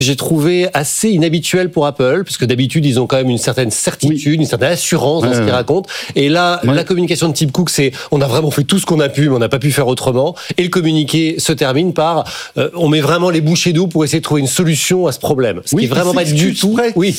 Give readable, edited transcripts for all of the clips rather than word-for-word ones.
j'ai trouvé assez inhabituel pour Apple, parce que d'habitude, ils ont quand même une certaine certitude, une certaine assurance dans ce qu'ils racontent. Et là, la communication de Tim Cook, c'est on a vraiment fait tout ce qu'on a pu, mais on n'a pas pu faire autrement. Et le communiqué se termine par on met vraiment les bouchées doubles pour essayer de trouver une solution à ce problème. Ce qui est vraiment pas du tout.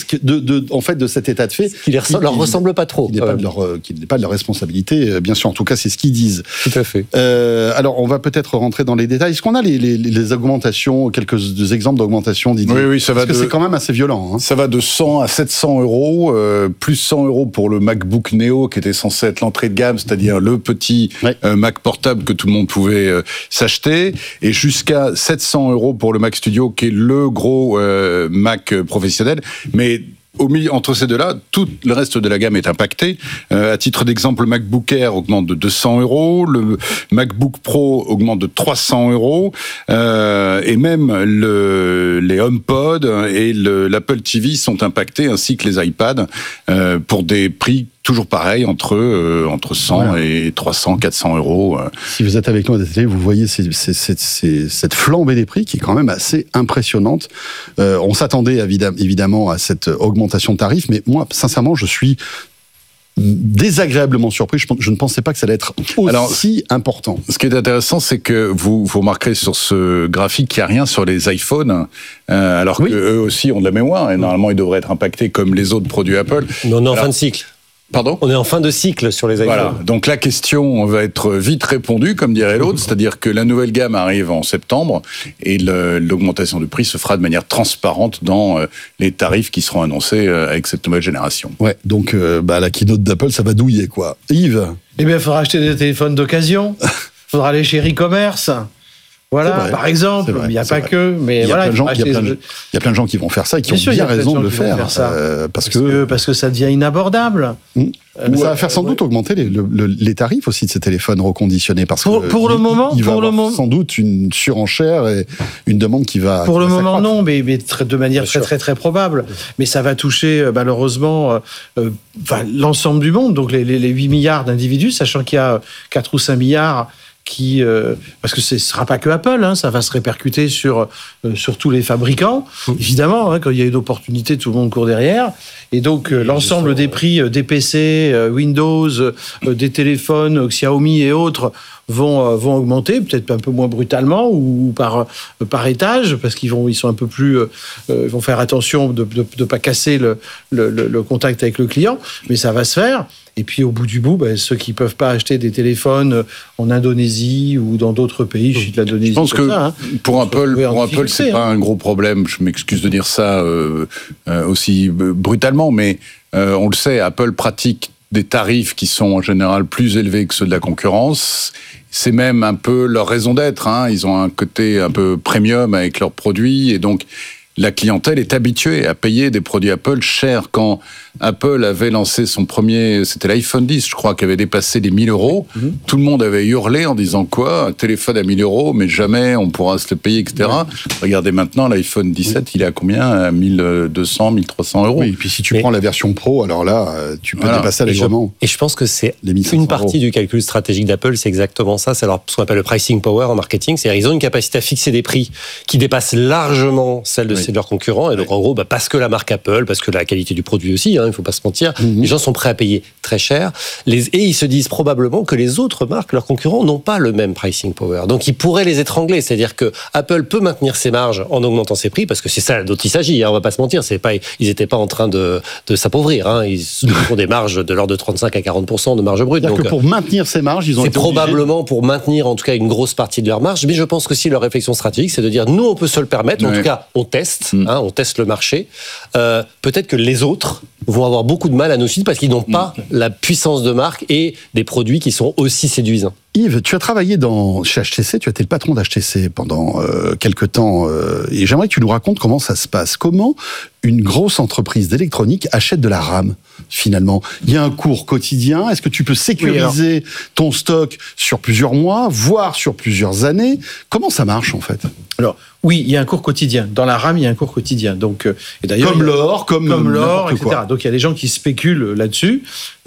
En fait, de cet état de fait. Qui leur ressemble pas trop. Qui n'est pas de leur responsabilité, bien sûr. En tout cas, c'est ce qu'ils disent. Tout à fait. Alors, on va peut-être rentrer dans les détails. Est-ce qu'on a les augmentations, quelques exemples d'augmentation d'idées? Oui, ça va. Parce que c'est quand même assez violent. Ça va de 100 à 700 euros, plus 100 euros pour le MacBook Neo, qui était censé être l'entrée de gamme, c'est-à-dire le petit Mac portable que tout le monde pouvait s'acheter, et jusqu'à 700 euros pour le Mac Studio, qui est le gros Mac professionnel. Mais entre ces deux-là, tout le reste de la gamme est impacté. À titre d'exemple, le MacBook Air augmente de 200 euros, le MacBook Pro augmente de 300 euros, et même les HomePod et l'Apple TV sont impactés, ainsi que les iPads, pour des prix toujours pareil, entre 100 et 300, 400 euros. Si vous êtes avec nous à la télé, vous voyez cette flambée des prix qui est quand même assez impressionnante. On s'attendait évidemment à cette augmentation de tarifs, mais moi, sincèrement, je suis désagréablement surpris. Je ne pensais pas que ça allait être aussi important. Ce qui est intéressant, c'est que vous remarquerez sur ce graphique qu'il n'y a rien sur les iPhones, alors qu'eux aussi ont de la mémoire, et normalement, ils devraient être impactés comme les autres produits Apple. Mais on est en fin de cycle. Pardon ? On est en fin de cycle sur les iPhones. Voilà. Donc la question va être vite répondue, comme dirait l'autre, c'est-à-dire que la nouvelle gamme arrive en septembre et l'augmentation de prix se fera de manière transparente dans les tarifs qui seront annoncés avec cette nouvelle génération. Ouais, donc la keynote d'Apple, ça va douiller, quoi. Yves ? Eh bien, il faudra acheter des téléphones d'occasion, il faudra aller chez e-commerce. Voilà, par exemple, il n'y a pas que, mais voilà. Il y a plein de gens qui vont faire ça et qui ont bien raison de le faire. Parce que ça devient inabordable. Mais ça va faire sans doute augmenter les tarifs aussi de ces téléphones reconditionnés. Parce que pour le moment, il va y avoir sans doute une surenchère et une demande qui va. Pour le moment, non, mais de manière très, très, très probable. Mais ça va toucher, malheureusement, l'ensemble du monde, donc les 8 milliards d'individus, sachant qu'il y a 4 ou 5 milliards parce que ce ne sera pas que Apple, ça va se répercuter sur tous les fabricants. Évidemment, quand il y a une opportunité, tout le monde court derrière. Et donc, l'ensemble des prix des PC, Windows, des téléphones, Xiaomi et autres vont augmenter, peut-être un peu moins brutalement ou par étage, parce qu'ils sont un peu plus, vont faire attention de ne pas casser le contact avec le client, mais ça va se faire. Et puis au bout du bout, ceux qui ne peuvent pas acheter des téléphones en Indonésie ou dans d'autres pays, je suis de l'Indonésie. Je pense que pour Apple, c'est pas un gros problème. Je m'excuse de dire ça aussi brutalement, mais on le sait, Apple pratique des tarifs qui sont en général plus élevés que ceux de la concurrence. C'est même un peu leur raison d'être. Ils ont un côté un peu premium avec leurs produits, et donc la clientèle est habituée à payer des produits Apple chers. Quand Apple avait lancé son premier, c'était l'iPhone 10, je crois, qui avait dépassé les 1 000 euros, tout le monde avait hurlé en disant quoi ? Un téléphone à 1 000 euros, mais jamais on pourra se le payer, etc. Regardez maintenant, l'iPhone 17, il est à combien ? À 1 200, 1 300 euros. Oui, et puis si tu prends la version Pro, alors là, tu peux dépasser allègrement. Et je pense que c'est une partie du calcul stratégique d'Apple, c'est exactement ça. C'est ce qu'on appelle le pricing power en marketing. C'est-à-dire qu'ils ont une capacité à fixer des prix qui dépassent largement celle de leurs concurrents. Et donc, en gros, parce que la marque Apple, parce que la qualité du produit aussi, il ne faut pas se mentir, les gens sont prêts à payer très cher. Et ils se disent probablement que les autres marques, leurs concurrents, n'ont pas le même pricing power. Donc, ils pourraient les étrangler. C'est-à-dire que Apple peut maintenir ses marges en augmentant ses prix, parce que c'est ça dont il s'agit. On ne va pas se mentir. Ils n'étaient pas en train de s'appauvrir. Ils ont des marges de l'ordre de 35 à 40% de marge brute. C'est-à-dire que pour maintenir ces marges, ils ont été probablement pour maintenir, en tout cas, une grosse partie de leur marge. Mais je pense que si leur réflexion stratégique, c'est de dire, nous, on peut se le permettre. En tout cas, on teste. On teste le marché. Peut-être que les autres vont avoir beaucoup de mal à nous suivre parce qu'ils n'ont pas la puissance de marque et des produits qui sont aussi séduisants. Yves, tu as travaillé chez HTC, tu as été le patron d'HTC pendant quelques temps, et j'aimerais que tu nous racontes comment ça se passe. Comment une grosse entreprise d'électronique achète de la RAM, finalement ? Il y a un cours quotidien, est-ce que tu peux sécuriser ton stock sur plusieurs mois, voire sur plusieurs années ? Comment ça marche, en fait ? Alors, oui, il y a un cours quotidien. Dans la RAM, il y a un cours quotidien. Donc, et d'ailleurs, comme l'or, comme l'or, etc. Quoi. Donc, il y a des gens qui spéculent là-dessus, ok ?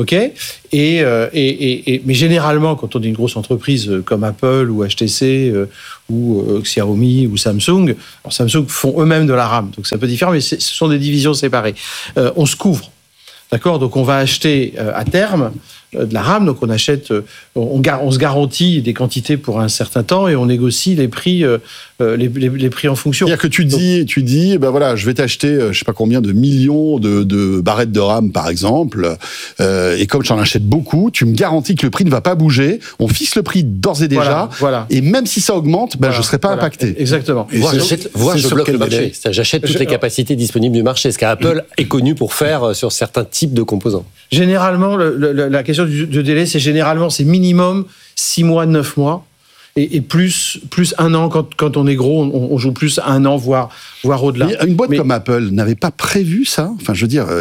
Mais généralement, quand on est une grosse entreprise comme Apple ou HTC ou Xiaomi ou Samsung, alors Samsung font eux-mêmes de la RAM, donc c'est un peu différent, mais ce sont des divisions séparées. On se couvre, d'accord ? Donc on va acheter à terme de la RAM, donc on achète, on se garantit des quantités pour un certain temps et on négocie les prix, les prix en fonction. C'est-à-dire que tu dis, ben voilà, je vais t'acheter, je sais pas combien de millions de barrettes de RAM par exemple, et comme j'en achète beaucoup, tu me garantis que le prix ne va pas bouger. On fixe le prix d'ores et déjà, voilà. Et même si ça augmente, ben je serai pas impacté. Exactement. Et je bloque le marché. J'achète toutes les capacités disponibles du marché, ce qu'Apple est connu pour faire sur certains types de composants. Généralement, la question du délai, c'est minimum 6 mois, 9 mois. Et plus 1 an, quand on est gros, on joue plus 1 an, voire au-delà. Mais une boîte comme Apple n'avait pas prévu ça ? Enfin, je veux dire,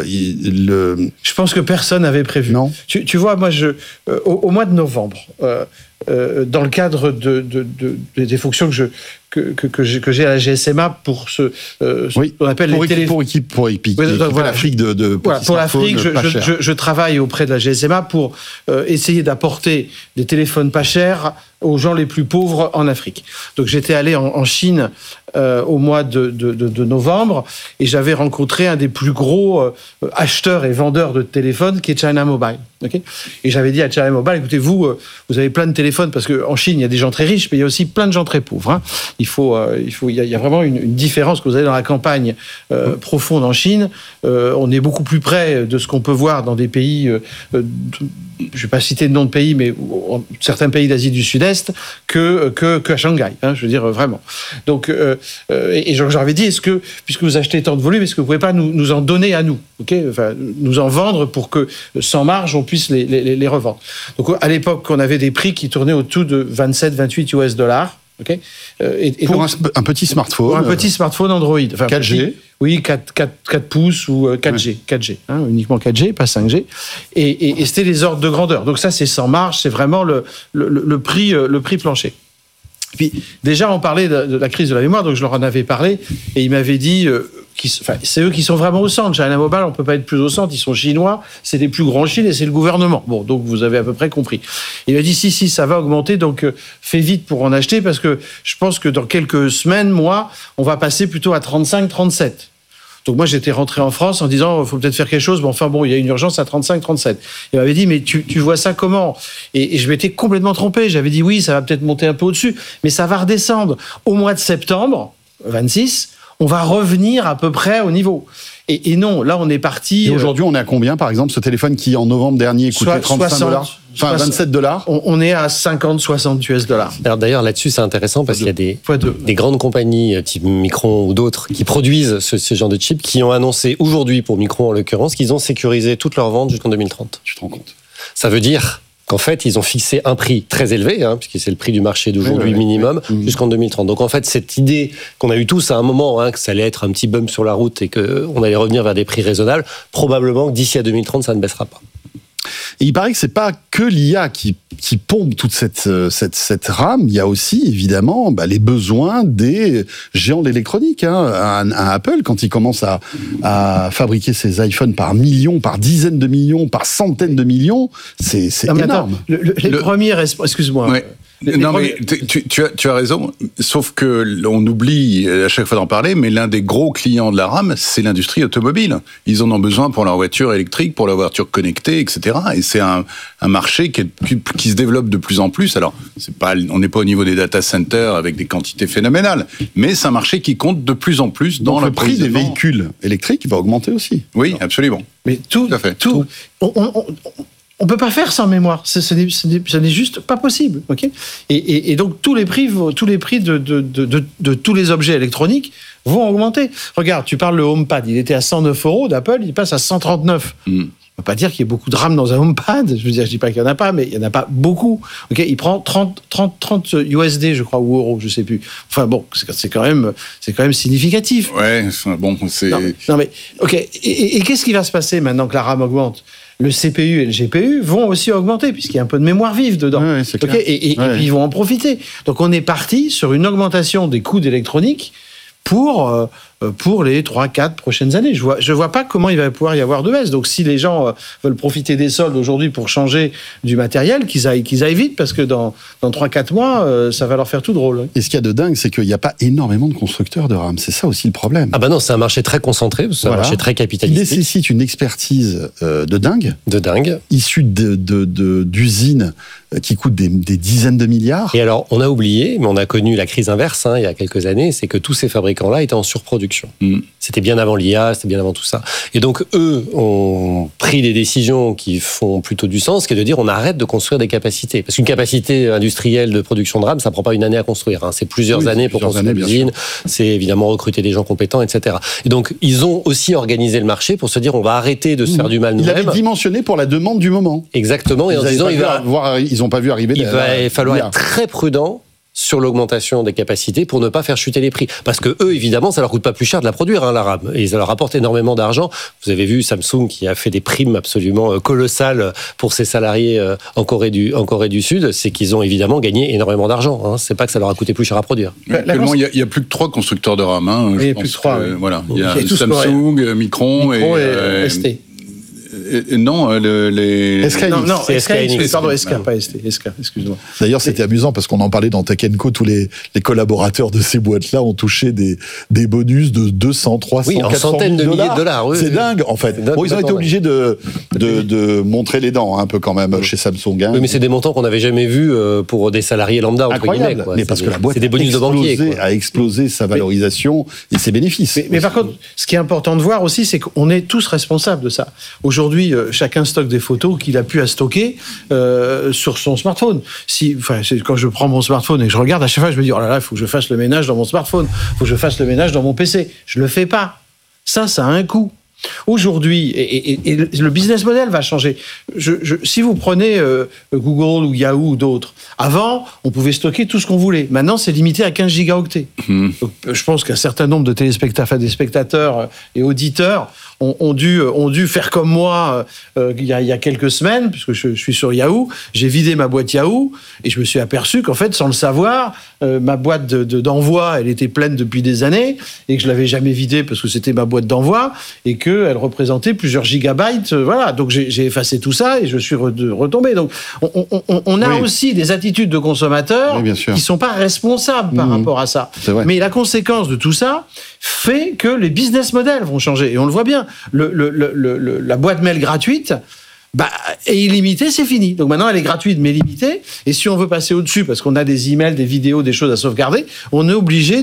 Je pense que personne n'avait prévu. Non. Tu vois, moi, au mois de novembre, dans le cadre des fonctions que j'ai à la GSMA pour ce qu'on appelle les téléphones. Pour l'Afrique pour l'Afrique, je travaille auprès de la GSMA pour essayer d'apporter des téléphones pas chers aux gens les plus pauvres en Afrique. Donc j'étais allé en Chine au mois de novembre et j'avais rencontré un des plus gros acheteurs et vendeurs de téléphones qui est China Mobile. Okay, et j'avais dit à China Mobile, écoutez, vous avez plein de téléphones parce qu'en Chine il y a des gens très riches mais il y a aussi plein de gens très pauvres. Hein. Il y a vraiment une différence que vous avez dans la campagne profonde en Chine. On est beaucoup plus près de ce qu'on peut voir dans des pays, je ne vais pas citer de nom de pays, mais certains pays d'Asie du Sud-Est qu'à Shanghai. Hein, je veux dire vraiment. Donc, et j'avais dit, est-ce que, puisque vous achetez tant de volume, est-ce que vous pouvez pas nous en donner à nous, okay, enfin, nous en vendre pour que sans marge on puisse les revendre. Donc à l'époque, on avait des prix qui tournaient autour de 27-28 US $. Okay. Pour donc, un petit smartphone. Pour un petit smartphone Android. Enfin, 4G. Petit, oui, 4 pouces ou 4G. Ouais. 4G, hein, uniquement 4G, pas 5G. Et c'était les ordres de grandeur. Donc ça, c'est sans marge, c'est vraiment le prix plancher. Puis déjà, on parlait de la crise de la mémoire, donc je leur en avais parlé, et ils m'avaient dit, c'est eux qui sont vraiment au centre. China Mobile, on ne peut pas être plus au centre, ils sont chinois, c'est les plus grands en Chine et c'est le gouvernement. Bon, donc vous avez à peu près compris. Il m'a dit, si, ça va augmenter, donc fais vite pour en acheter, parce que je pense que dans quelques semaines, mois, on va passer plutôt à 35, 37. Donc moi, j'étais rentré en France en disant, il faut peut-être faire quelque chose. Mais enfin bon, il y a une urgence à 35, 37. Il m'avait dit, mais tu vois ça comment ? Et je m'étais complètement trompé. J'avais dit, oui, ça va peut-être monter un peu au-dessus, mais ça va redescendre. Au mois de septembre, 26, on va revenir à peu près au niveau. Et non, là, on est parti... Et aujourd'hui, on est à combien, par exemple, ce téléphone qui, en novembre dernier, coûtait $35 ? Enfin, $27 ? On est à 50-60 US $. Alors d'ailleurs, là-dessus, c'est intéressant parce qu'il y a des grandes compagnies, type Micron ou d'autres, qui produisent ce genre de chips, qui ont annoncé aujourd'hui, pour Micron en l'occurrence, qu'ils ont sécurisé toutes leurs ventes jusqu'en 2030. Tu te rends compte ? Ça veut dire qu'en fait, ils ont fixé un prix très élevé, hein, puisque c'est le prix du marché d'aujourd'hui minimum, jusqu'en 2030. Donc en fait, cette idée qu'on a eu tous à un moment, hein, que ça allait être un petit bump sur la route et qu'on allait revenir vers des prix raisonnables, probablement que d'ici à 2030, ça ne baissera pas. Et il paraît que c'est pas que l'IA qui pompe toute cette RAM, il y a aussi évidemment les besoins des géants de l'électronique. Hein. Un Apple, quand il commence à fabriquer ses iPhones par millions, par dizaines de millions, par centaines de millions, c'est énorme. Les premiers, excuse-moi. Ouais. Non, mais tu as raison, sauf que on oublie à chaque fois d'en parler, mais l'un des gros clients de la RAM, c'est l'industrie automobile. Ils en ont besoin pour leur voiture électrique, pour leur voiture connectée, etc. Et c'est un marché qui se développe de plus en plus. Alors, on n'est pas au niveau des data centers avec des quantités phénoménales, mais c'est un marché qui compte de plus en plus dans le prix des véhicules électriques va augmenter aussi. Oui, absolument. Mais tout à fait. On peut pas faire sans mémoire. Ce n'est juste pas possible. Okay, et donc tous les prix de tous les objets électroniques vont augmenter. Regarde, tu parles le HomePad, il était à 109 € d'Apple, il passe à 139. On ne peut pas dire qu'il y ait beaucoup de RAM dans un HomePad. Je veux dire, je dis pas qu'il y en a pas, mais il y en a pas beaucoup. Okay, il prend 30 USD, je crois, ou euros, je sais plus. Enfin bon, c'est quand même significatif. Ouais, bon, c'est. Non mais ok. Et qu'est-ce qui va se passer maintenant que la RAM augmente ? Le CPU et le GPU vont aussi augmenter, puisqu'il y a un peu de mémoire vive dedans. Ouais, c'est clair. Et puis ils vont en profiter. Donc on est parti sur une augmentation des coûts d'électronique pour pour les 3-4 prochaines années. Je vois pas comment il va pouvoir y avoir de baisse. Donc si les gens veulent profiter des soldes aujourd'hui pour changer du matériel, qu'ils aillent vite, parce que dans 3-4 mois, ça va leur faire tout drôle. Et ce qu'il y a de dingue, c'est qu'il n'y a pas énormément de constructeurs de RAM. C'est ça aussi le problème. Ah bah non, c'est un marché très concentré, c'est un marché très capitalistique. Il nécessite une expertise de dingue. De dingue. Issue d'usines qui coûtent des dizaines de milliards. Et alors, on a oublié, mais on a connu la crise inverse il y a quelques années, c'est que tous ces fabricants-là étaient en surproduction. C'était bien avant l'IA, c'était bien avant tout ça. Et donc, eux ont pris des décisions qui font plutôt du sens, qui est de dire on arrête de construire des capacités. Parce qu'une capacité industrielle de production de RAM, ça prend pas une année à construire. C'est plusieurs années pour construire l'usine. C'est évidemment recruter des gens compétents, etc. Et donc, ils ont aussi organisé le marché pour se dire on va arrêter de se faire du mal nous-mêmes. Ils avaient dimensionné pour la demande du moment. Exactement. Et en disant ils n'ont pas vu arriver. Il va falloir être très prudent sur l'augmentation des capacités pour ne pas faire chuter les prix. Parce que eux, évidemment, ça leur coûte pas plus cher de la produire, la RAM. Et ça leur rapporte énormément d'argent. Vous avez vu Samsung qui a fait des primes absolument colossales pour ses salariés en Corée du Sud. C'est qu'ils ont évidemment gagné énormément d'argent. C'est pas que ça leur a coûté plus cher à produire. Actuellement, il y a plus que 3 constructeurs de RAM. Il y a plus que 3. Voilà. Il y a Samsung, Micron et ST. Non, SK, pardon, SK, pas ST. SK, excuse-moi. D'ailleurs, c'était amusant parce qu'on en parlait dans Tech & Co. Tous les collaborateurs de ces boîtes-là ont touché des bonus de 200, 300, 400 centaines de milliers de dollars. C'est dingue, en fait. Ils ont été obligés de montrer les dents, un peu quand même, chez Samsung. Oui, mais c'est des montants qu'on n'avait jamais vus pour des salariés lambda, entre guillemets. Mais parce que la boîte c'est des bonus de banquier, a explosé sa valorisation et ses bénéfices. Mais par contre, ce qui est important de voir aussi, c'est qu'on est tous responsables de ça. Aujourd'hui, chacun stocke des photos qu'il a pu à stocker sur son smartphone. Quand je prends mon smartphone et que je regarde, à chaque fois, je me dis, oh là là, il faut que je fasse le ménage dans mon smartphone, il faut que je fasse le ménage dans mon PC. Je le fais pas. Ça a un coût. Aujourd'hui, et le business model va changer. Si vous prenez Google ou Yahoo ou d'autres, avant, on pouvait stocker tout ce qu'on voulait. Maintenant, c'est limité à 15 gigaoctets. Donc, je pense qu'un certain nombre de téléspectateurs et auditeurs ont dû faire comme moi il y a quelques semaines, puisque je suis sur Yahoo. J'ai vidé ma boîte Yahoo et je me suis aperçu qu'en fait, sans le savoir, ma boîte d'envoi, elle était pleine depuis des années et que je l'avais jamais vidée parce que c'était ma boîte d'envoi et qu'elle représentait plusieurs gigabytes. Voilà, donc j'ai effacé tout ça et je suis retombé. Donc on a aussi des attitudes de consommateurs qui sont pas responsables par rapport à ça. Mais la conséquence de tout ça fait que les business models vont changer et on le voit bien. La boîte mail gratuite est illimitée, c'est fini. Donc maintenant, elle est gratuite, mais limitée. Et si on veut passer au-dessus, parce qu'on a des emails, des vidéos, des choses à sauvegarder, on est obligé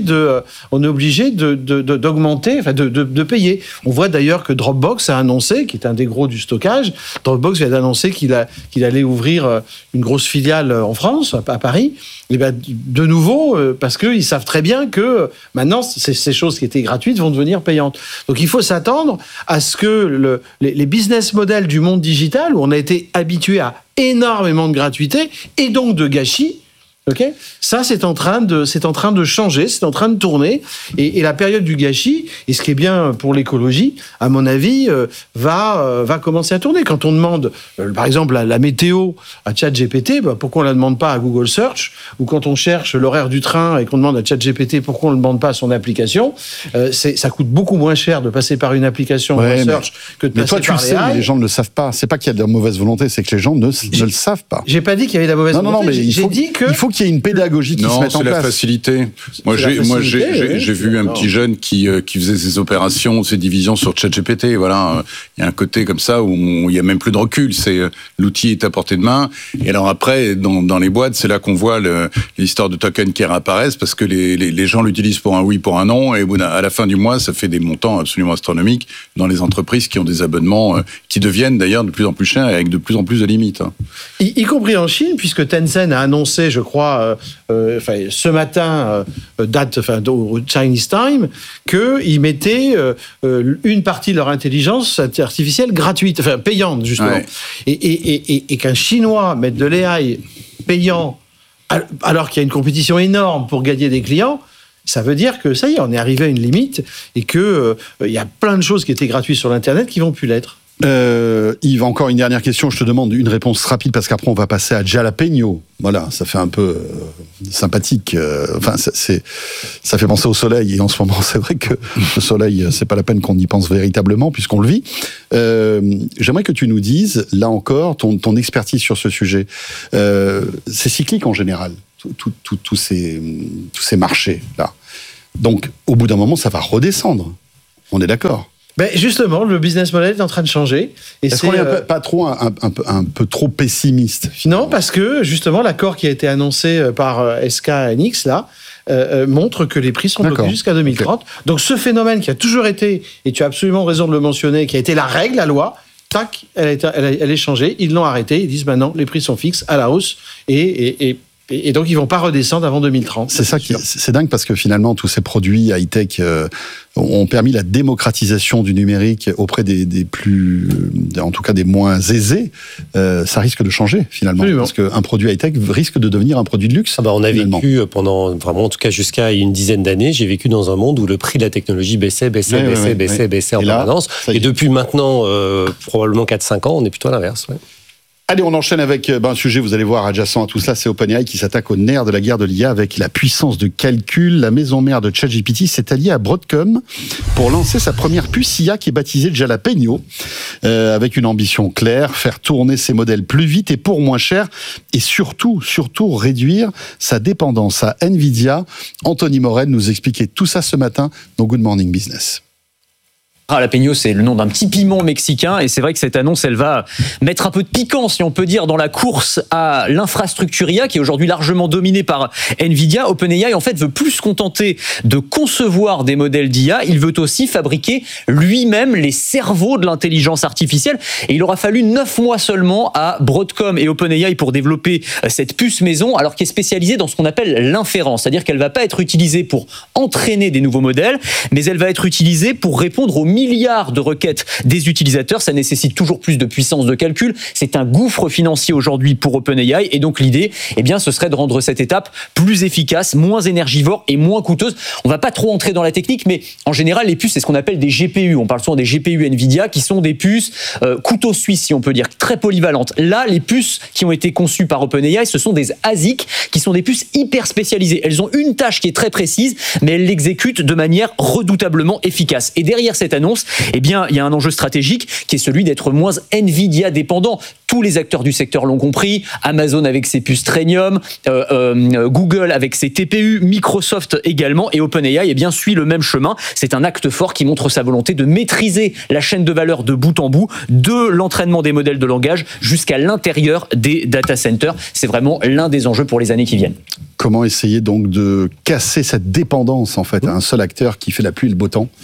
d'augmenter, enfin de payer. On voit d'ailleurs que Dropbox a annoncé, qui est un des gros du stockage, Dropbox vient d'annoncer qu'il allait ouvrir une grosse filiale en France, à Paris. Et de nouveau, parce qu'ils savent très bien que maintenant, ces choses qui étaient gratuites vont devenir payantes. Donc il faut s'attendre à ce que les business models du monde digital, où on a été habitué à énormément de gratuité et donc de gâchis, ça, c'est en train de changer, c'est en train de tourner. Et la période du gâchis, et ce qui est bien pour l'écologie, à mon avis, va commencer à tourner. Quand on demande, par exemple, la météo à ChatGPT, pourquoi on la demande pas à Google Search? Ou quand on cherche l'horaire du train et qu'on demande à ChatGPT pourquoi on ne le demande pas à son application, ça coûte beaucoup moins cher de passer par une application Search que de passer par Mais toi, tu le sais, mais les gens ne le savent pas. C'est pas qu'il y a de la mauvaise volonté, c'est que les gens ne le savent pas. J'ai pas dit qu'il y avait de la mauvaise volonté. Non, mais il faut qu'il y ait une pédagogie qui se mette en place. Non, c'est la facilité. Moi, j'ai vu un petit jeune qui faisait ses opérations, ses divisions sur ChatGPT. Voilà, il y a un côté comme ça où il y a même plus de recul. C'est l'outil est à portée de main. Et alors après, dans les boîtes, c'est là qu'on voit l'histoire de tokens qui réapparaissent parce que les gens l'utilisent pour un oui, pour un non. Et à la fin du mois, ça fait des montants absolument astronomiques dans les entreprises qui ont des abonnements qui deviennent d'ailleurs de plus en plus chers et avec de plus en plus de limites. Y compris en Chine, puisque Tencent a annoncé, je crois, ce matin, au Chinese Time, qu'ils mettaient une partie de leur intelligence artificielle gratuite, payante, justement. Ouais. Et qu'un Chinois mette de l'AI payant, alors qu'il y a une compétition énorme pour gagner des clients, ça veut dire que ça y est, on est arrivé à une limite et qu'il y a plein de choses qui étaient gratuites sur l'Internet qui vont plus l'être. Yves, encore une dernière question. Je te demande une réponse rapide parce qu'après on va passer à Jalapeno. Voilà, ça fait un peu sympathique. Enfin, ça fait penser au soleil. Et en ce moment, c'est vrai que le soleil, c'est pas la peine qu'on y pense véritablement puisqu'on le vit. J'aimerais que tu nous dises, là encore, ton expertise sur ce sujet. C'est cyclique en général, tous ces marchés là. Donc, au bout d'un moment, ça va redescendre. On est d'accord? Ben justement, le business model est en train de changer. Et Est-ce qu'on est pas trop un peu trop pessimiste finalement? Non, parce que justement, l'accord qui a été annoncé par SK Hynix, là, montre que les prix sont bloqués jusqu'à 2030. Okay. Donc ce phénomène qui a toujours été, et tu as absolument raison de le mentionner, qui a été la règle, la loi, tac, elle est changée, ils l'ont arrêté, ils disent maintenant les prix sont fixes, à la hausse, et donc, ils ne vont pas redescendre avant 2030. C'est dingue parce que finalement, tous ces produits high-tech ont permis la démocratisation du numérique auprès des plus, en tout cas des moins aisés. Ça risque de changer finalement. Absolument. Parce qu'un produit high-tech risque de devenir un produit de luxe. On a vécu pendant, vraiment, en tout cas jusqu'à une dizaine d'années, j'ai vécu dans un monde où le prix de la technologie baissait en permanence. Et depuis maintenant, probablement 4-5 ans, on est plutôt à l'inverse. Ouais. Allez, on enchaîne avec un sujet, vous allez voir, adjacent à tout cela, c'est OpenAI qui s'attaque au nerf de la guerre de l'IA avec la puissance de calcul. La maison mère de ChatGPT s'est alliée à Broadcom pour lancer sa première puce IA qui est baptisée Jalapeno, avec une ambition claire, faire tourner ses modèles plus vite et pour moins cher, et surtout réduire sa dépendance à Nvidia. Anthony Morel nous expliquait tout ça ce matin dans Good Morning Business. Jalapeno, c'est le nom d'un petit piment mexicain et c'est vrai que cette annonce, elle va mettre un peu de piquant, si on peut dire, dans la course à l'infrastructure IA qui est aujourd'hui largement dominée par Nvidia. OpenAI, en fait, veut plus se contenter de concevoir des modèles d'IA, il veut aussi fabriquer lui-même les cerveaux de l'intelligence artificielle et il aura fallu 9 mois seulement à Broadcom et OpenAI pour développer cette puce maison, alors qui est spécialisée dans ce qu'on appelle l'inférence, c'est-à-dire qu'elle va pas être utilisée pour entraîner des nouveaux modèles, mais elle va être utilisée pour répondre aux milliards de requêtes des utilisateurs. Ça nécessite toujours plus de puissance de calcul. C'est un gouffre financier aujourd'hui pour OpenAI. Et donc, l'idée, ce serait de rendre cette étape plus efficace, moins énergivore et moins coûteuse. On va pas trop entrer dans la technique, mais en général, les puces, c'est ce qu'on appelle des GPU. On parle souvent des GPU Nvidia, qui sont des puces couteau suisse, si on peut dire, très polyvalentes. Là, les puces qui ont été conçues par OpenAI, ce sont des ASIC, qui sont des puces hyper spécialisées. Elles ont une tâche qui est très précise, mais elles l'exécutent de manière redoutablement efficace. Et derrière cette annonce, il y a un enjeu stratégique qui est celui d'être moins Nvidia dépendant. Tous les acteurs du secteur l'ont compris. Amazon avec ses puces Trainium, Google avec ses TPU, Microsoft également, et OpenAI suit le même chemin. C'est un acte fort qui montre sa volonté de maîtriser la chaîne de valeur de bout en bout, de l'entraînement des modèles de langage jusqu'à l'intérieur des data centers. C'est vraiment l'un des enjeux pour les années qui viennent. Comment essayer donc de casser cette dépendance en fait à un seul acteur qui fait la pluie et le beau temps?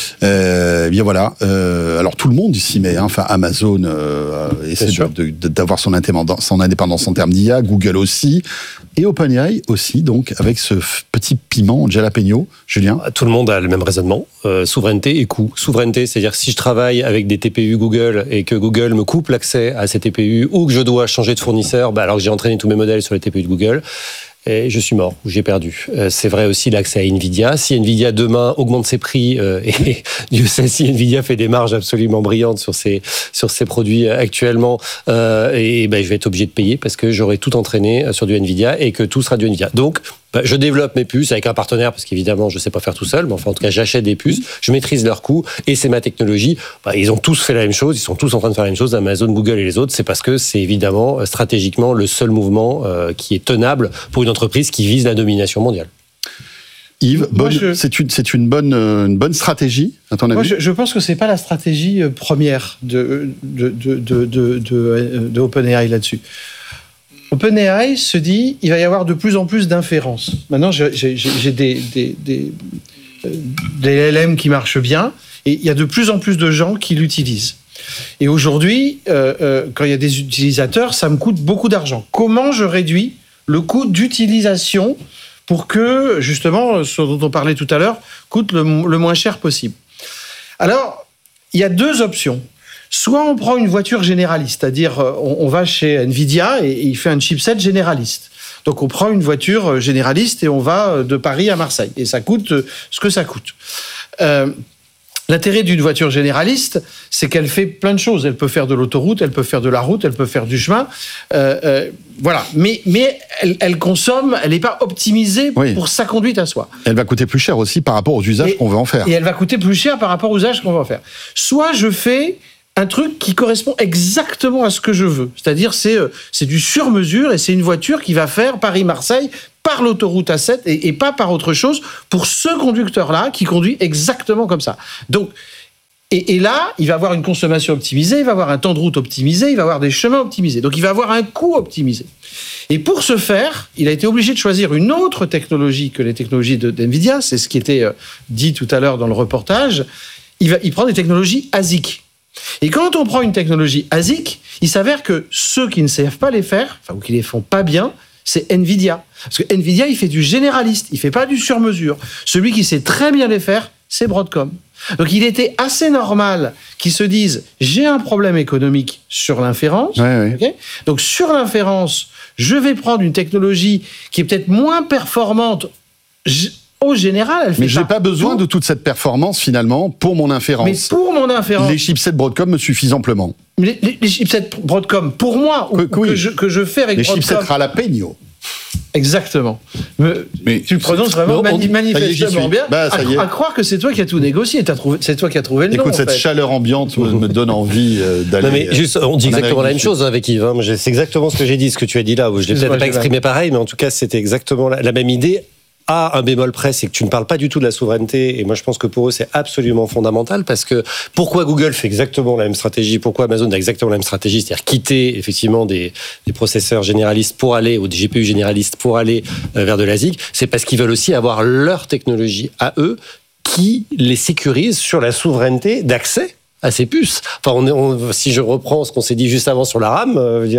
Voilà. Alors tout le monde s'y met. Enfin, Amazon essaie d'avoir son indépendance en termes d'IA, Google aussi, et OpenAI aussi. Donc avec ce petit piment Jalapeno, Julien. Tout le monde a le même raisonnement. Souveraineté et coût. Souveraineté, c'est-à-dire que si je travaille avec des TPU Google et que Google me coupe l'accès à ces TPU ou que je dois changer de fournisseur, alors que j'ai entraîné tous mes modèles sur les TPU de Google. Et je suis mort, ou j'ai perdu. C'est vrai aussi l'accès à Nvidia. Si Nvidia demain augmente ses prix, et Dieu sait si Nvidia fait des marges absolument brillantes sur ses produits actuellement, je vais être obligé de payer parce que j'aurai tout entraîné sur du Nvidia et que tout sera du Nvidia. Donc, je développe mes puces avec un partenaire parce qu'évidemment, je ne sais pas faire tout seul, mais enfin, en tout cas, j'achète des puces, je maîtrise leurs coûts et c'est ma technologie. Ils ont tous fait la même chose, ils sont tous en train de faire la même chose, Amazon, Google et les autres. C'est parce que c'est évidemment stratégiquement le seul mouvement qui est tenable pour une entreprise qui vise la domination mondiale. Yves, c'est une bonne stratégie, à ton avis? Moi, je pense que c'est pas la stratégie première de OpenAI là-dessus. OpenAI se dit, il va y avoir de plus en plus d'inférences. Maintenant, j'ai des LLM qui marchent bien, et il y a de plus en plus de gens qui l'utilisent. Et aujourd'hui, quand il y a des utilisateurs, ça me coûte beaucoup d'argent. Comment je réduis le coût d'utilisation pour que, justement, ce dont on parlait tout à l'heure, coûte le moins cher possible? Alors, il y a deux options. Soit on prend une voiture généraliste, c'est-à-dire on va chez Nvidia et il fait un chipset généraliste. Donc on prend une voiture généraliste et on va de Paris à Marseille. Et ça coûte ce que ça coûte. L'intérêt d'une voiture généraliste, c'est qu'elle fait plein de choses. Elle peut faire de l'autoroute, elle peut faire de la route, elle peut faire du chemin. Voilà. Mais elle consomme, elle n'est pas optimisée pour sa conduite à soi. Elle va coûter plus cher aussi par rapport aux usages qu'on veut en faire. Et elle va coûter plus cher par rapport aux usages qu'on va en faire. Soit je fais un truc qui correspond exactement à ce que je veux. C'est-à-dire, c'est du sur-mesure et c'est une voiture qui va faire Paris-Marseille par l'autoroute A7 et pas par autre chose pour ce conducteur-là qui conduit exactement comme ça. Donc, et là, il va avoir une consommation optimisée, il va avoir un temps de route optimisé, il va avoir des chemins optimisés. Donc, il va avoir un coût optimisé. Et pour ce faire, il a été obligé de choisir une autre technologie que les technologies d'NVIDIA. C'est ce qui était dit tout à l'heure dans le reportage. Il prend des technologies ASIC. Et quand on prend une technologie ASIC, il s'avère que ceux qui ne savent pas les faire, ou qui les font pas bien, c'est NVIDIA. Parce que NVIDIA, il fait du généraliste, il fait pas du sur-mesure. Celui qui sait très bien les faire, c'est Broadcom. Donc il était assez normal qu'ils se disent « j'ai un problème économique sur l'inférence ». Okay, donc sur l'inférence, je vais prendre une technologie qui est peut-être moins performante au général, elle fait. Mais j'ai pas besoin de toute cette performance finalement pour mon inférence. Mais pour mon inférence, les chipsets Broadcom me suffisent amplement. Les chipsets Broadcom, pour moi, que je fais avec les Broadcom. Les chipsets Jalapeno. Exactement. Mais tu le prononces vraiment manifestement bien. À croire que c'est toi qui as tout négocié. C'est toi qui as trouvé le nom. Écoute, cette chaleur ambiante me donne envie d'aller. Non, mais juste, on dit exactement la même chose avec Yves. Hein. C'est exactement ce que j'ai dit, ce que tu as dit là. Je l'ai peut-être pas exprimé pareil, mais en tout cas, c'était exactement la même idée. Un bémol près, c'est que tu ne parles pas du tout de la souveraineté, et moi je pense que pour eux c'est absolument fondamental, parce que pourquoi Google fait exactement la même stratégie, pourquoi Amazon a exactement la même stratégie, c'est-à-dire quitter effectivement des processeurs généralistes pour aller, ou des GPU généralistes pour aller vers de l'ASIC, c'est parce qu'ils veulent aussi avoir leur technologie à eux qui les sécurise sur la souveraineté d'accès à ces puces. Enfin, si je reprends ce qu'on s'est dit juste avant sur la RAM,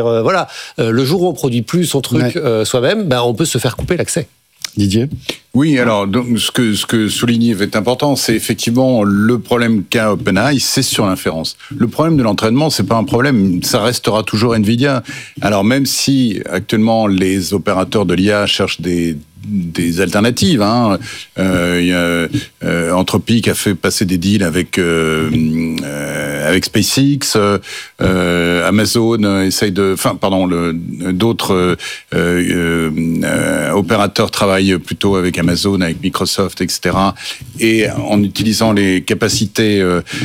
le jour où on produit plus son truc soi-même, on peut se faire couper l'accès. Didier ? Oui, alors donc, ce que souligne Yves est important, c'est effectivement le problème qu'a OpenAI, c'est sur l'inférence. Le problème de l'entraînement, c'est pas un problème, ça restera toujours NVIDIA. Alors même si actuellement les opérateurs de l'IA cherchent des alternatives. Hein. Y a Anthropic a fait passer des deals avec SpaceX. Amazon essaye d'autres opérateurs travaillent plutôt avec Amazon, avec Microsoft, etc. Et en utilisant les capacités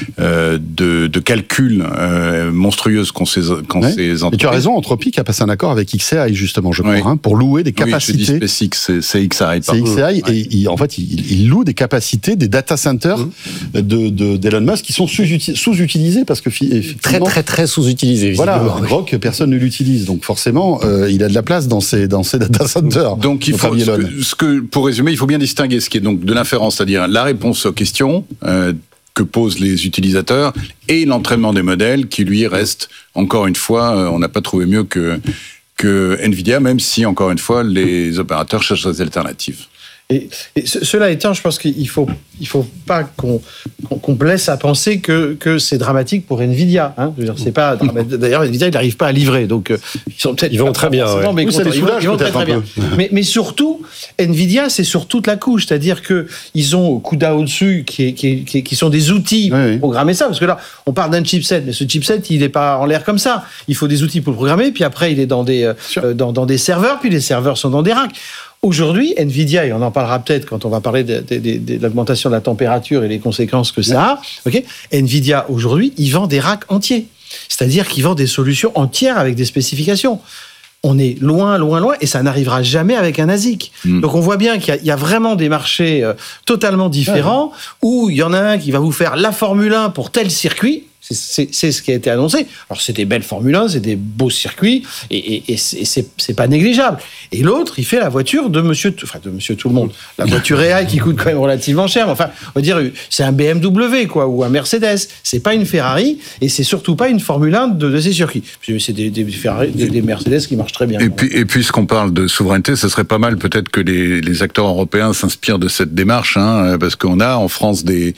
de calcul monstrueuses qu'ont ces entreprises. Et tu as raison, Anthropic a passé un accord avec XAI justement, je crois, pour louer des capacités. Oui, je dis SpaceX, c'est XAI. C'est XAI, et il loue des capacités, des data centers d'Elon Musk qui sont sous-utilisés parce que très sous-utilisés. Voilà, Grok, personne ne l'utilise, donc forcément, il a de la place dans ces data centers. Donc il faut, pour résumer, il faut bien distinguer ce qui est donc de l'inférence, c'est-à-dire la réponse aux questions que posent les utilisateurs, et l'entraînement des modèles qui lui reste, encore une fois, on n'a pas trouvé mieux que NVIDIA, même si, encore une fois, les opérateurs cherchent des alternatives. Et cela étant, je pense qu'il faut pas qu'on blesse à penser que c'est dramatique pour Nvidia. Hein. Je veux dire, c'est pas dramatique. D'ailleurs, Nvidia, ils n'arrivent pas à livrer, donc ils vont très bien. Mais ils vont très bien. Mais surtout, Nvidia, c'est sur toute la couche, c'est-à-dire que ils ont CUDA au-dessus, qui sont des outils pour programmer ça, parce que là, on parle d'un chipset, mais ce chipset, il n'est pas en l'air comme ça. Il faut des outils pour le programmer, puis après, il est dans des serveurs, puis les serveurs sont dans des racks. Aujourd'hui, Nvidia, et on en parlera peut-être quand on va parler de l'augmentation de la température et les conséquences que ça a, Nvidia, aujourd'hui, il vend des racks entiers. C'est-à-dire qu'il vend des solutions entières avec des spécifications. On est loin, et ça n'arrivera jamais avec un ASIC. Donc on voit bien qu'il y a vraiment des marchés totalement différents, où il y en a un qui va vous faire la Formule 1 pour tel circuit. C'est ce qui a été annoncé. Alors, c'est des belles Formule 1, c'est des beaux circuits, et c'est pas négligeable. Et l'autre, il fait la voiture de monsieur tout le monde. La voiture AI qui coûte quand même relativement cher. Mais enfin, on va dire, c'est un BMW, quoi, ou un Mercedes. C'est pas une Ferrari, et c'est surtout pas une Formule 1 de ces circuits. C'est des Ferrari, des Mercedes qui marchent très bien. Et puisqu'on parle de souveraineté, ce serait pas mal peut-être que les acteurs européens s'inspirent de cette démarche, hein, parce qu'on a en France des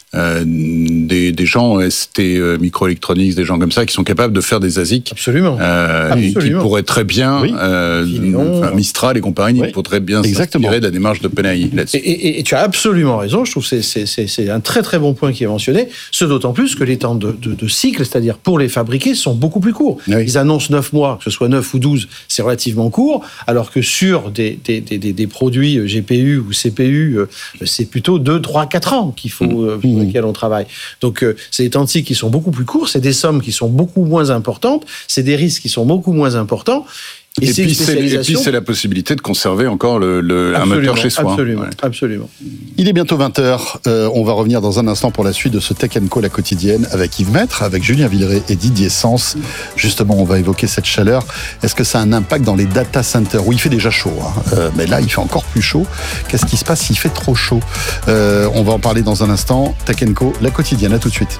des gens ST Microelectronics, des gens comme ça qui sont capables de faire des ASIC. Absolument. Et qui pourraient très bien, Mistral et compagnie, oui. pourraient très bien s'inspirer de la démarche d'OpenAI là-dessus. Et tu as absolument raison. Je trouve que c'est un très très bon point qui est mentionné. Ce d'autant plus que les temps de cycle, c'est-à-dire pour les fabriquer, sont beaucoup plus courts. Oui. Ils annoncent 9 mois, que ce soit 9 ou 12, c'est relativement court, alors que sur des produits GPU ou CPU, c'est plutôt 2, 3, 4 ans qu'il faut, pour lesquels on travaille. Donc, c'est des temps de cycle qui sont beaucoup plus courts, c'est des sommes qui sont beaucoup moins importantes, c'est des risques qui sont beaucoup moins importants. Et puis c'est la possibilité de conserver encore un moteur chez soi. Absolument, ouais. Absolument. Il est bientôt 20h. On va revenir dans un instant pour la suite de ce Tech & Co, la quotidienne, avec Yves Maître, avec Julien Villeray et Didier Sens. Justement, on va évoquer cette chaleur. Est-ce que ça a un impact dans les data centers où il fait déjà chaud, mais là, il fait encore plus chaud. Qu'est-ce qui se passe s'il fait trop chaud? On va en parler dans un instant. Tech & Co, la quotidienne. À tout de suite.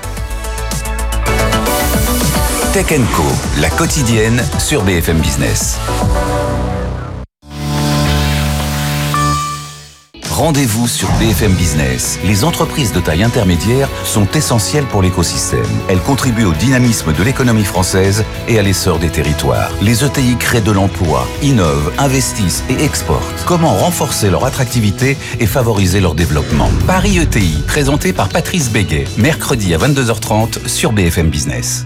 Tech & Co, la quotidienne sur BFM Business. Rendez-vous sur BFM Business. Les entreprises de taille intermédiaire sont essentielles pour l'écosystème. Elles contribuent au dynamisme de l'économie française et à l'essor des territoires. Les ETI créent de l'emploi, innovent, investissent et exportent. Comment renforcer leur attractivité et favoriser leur développement? Paris ETI, présenté par Patrice Béguet, mercredi à 22h30 sur BFM Business.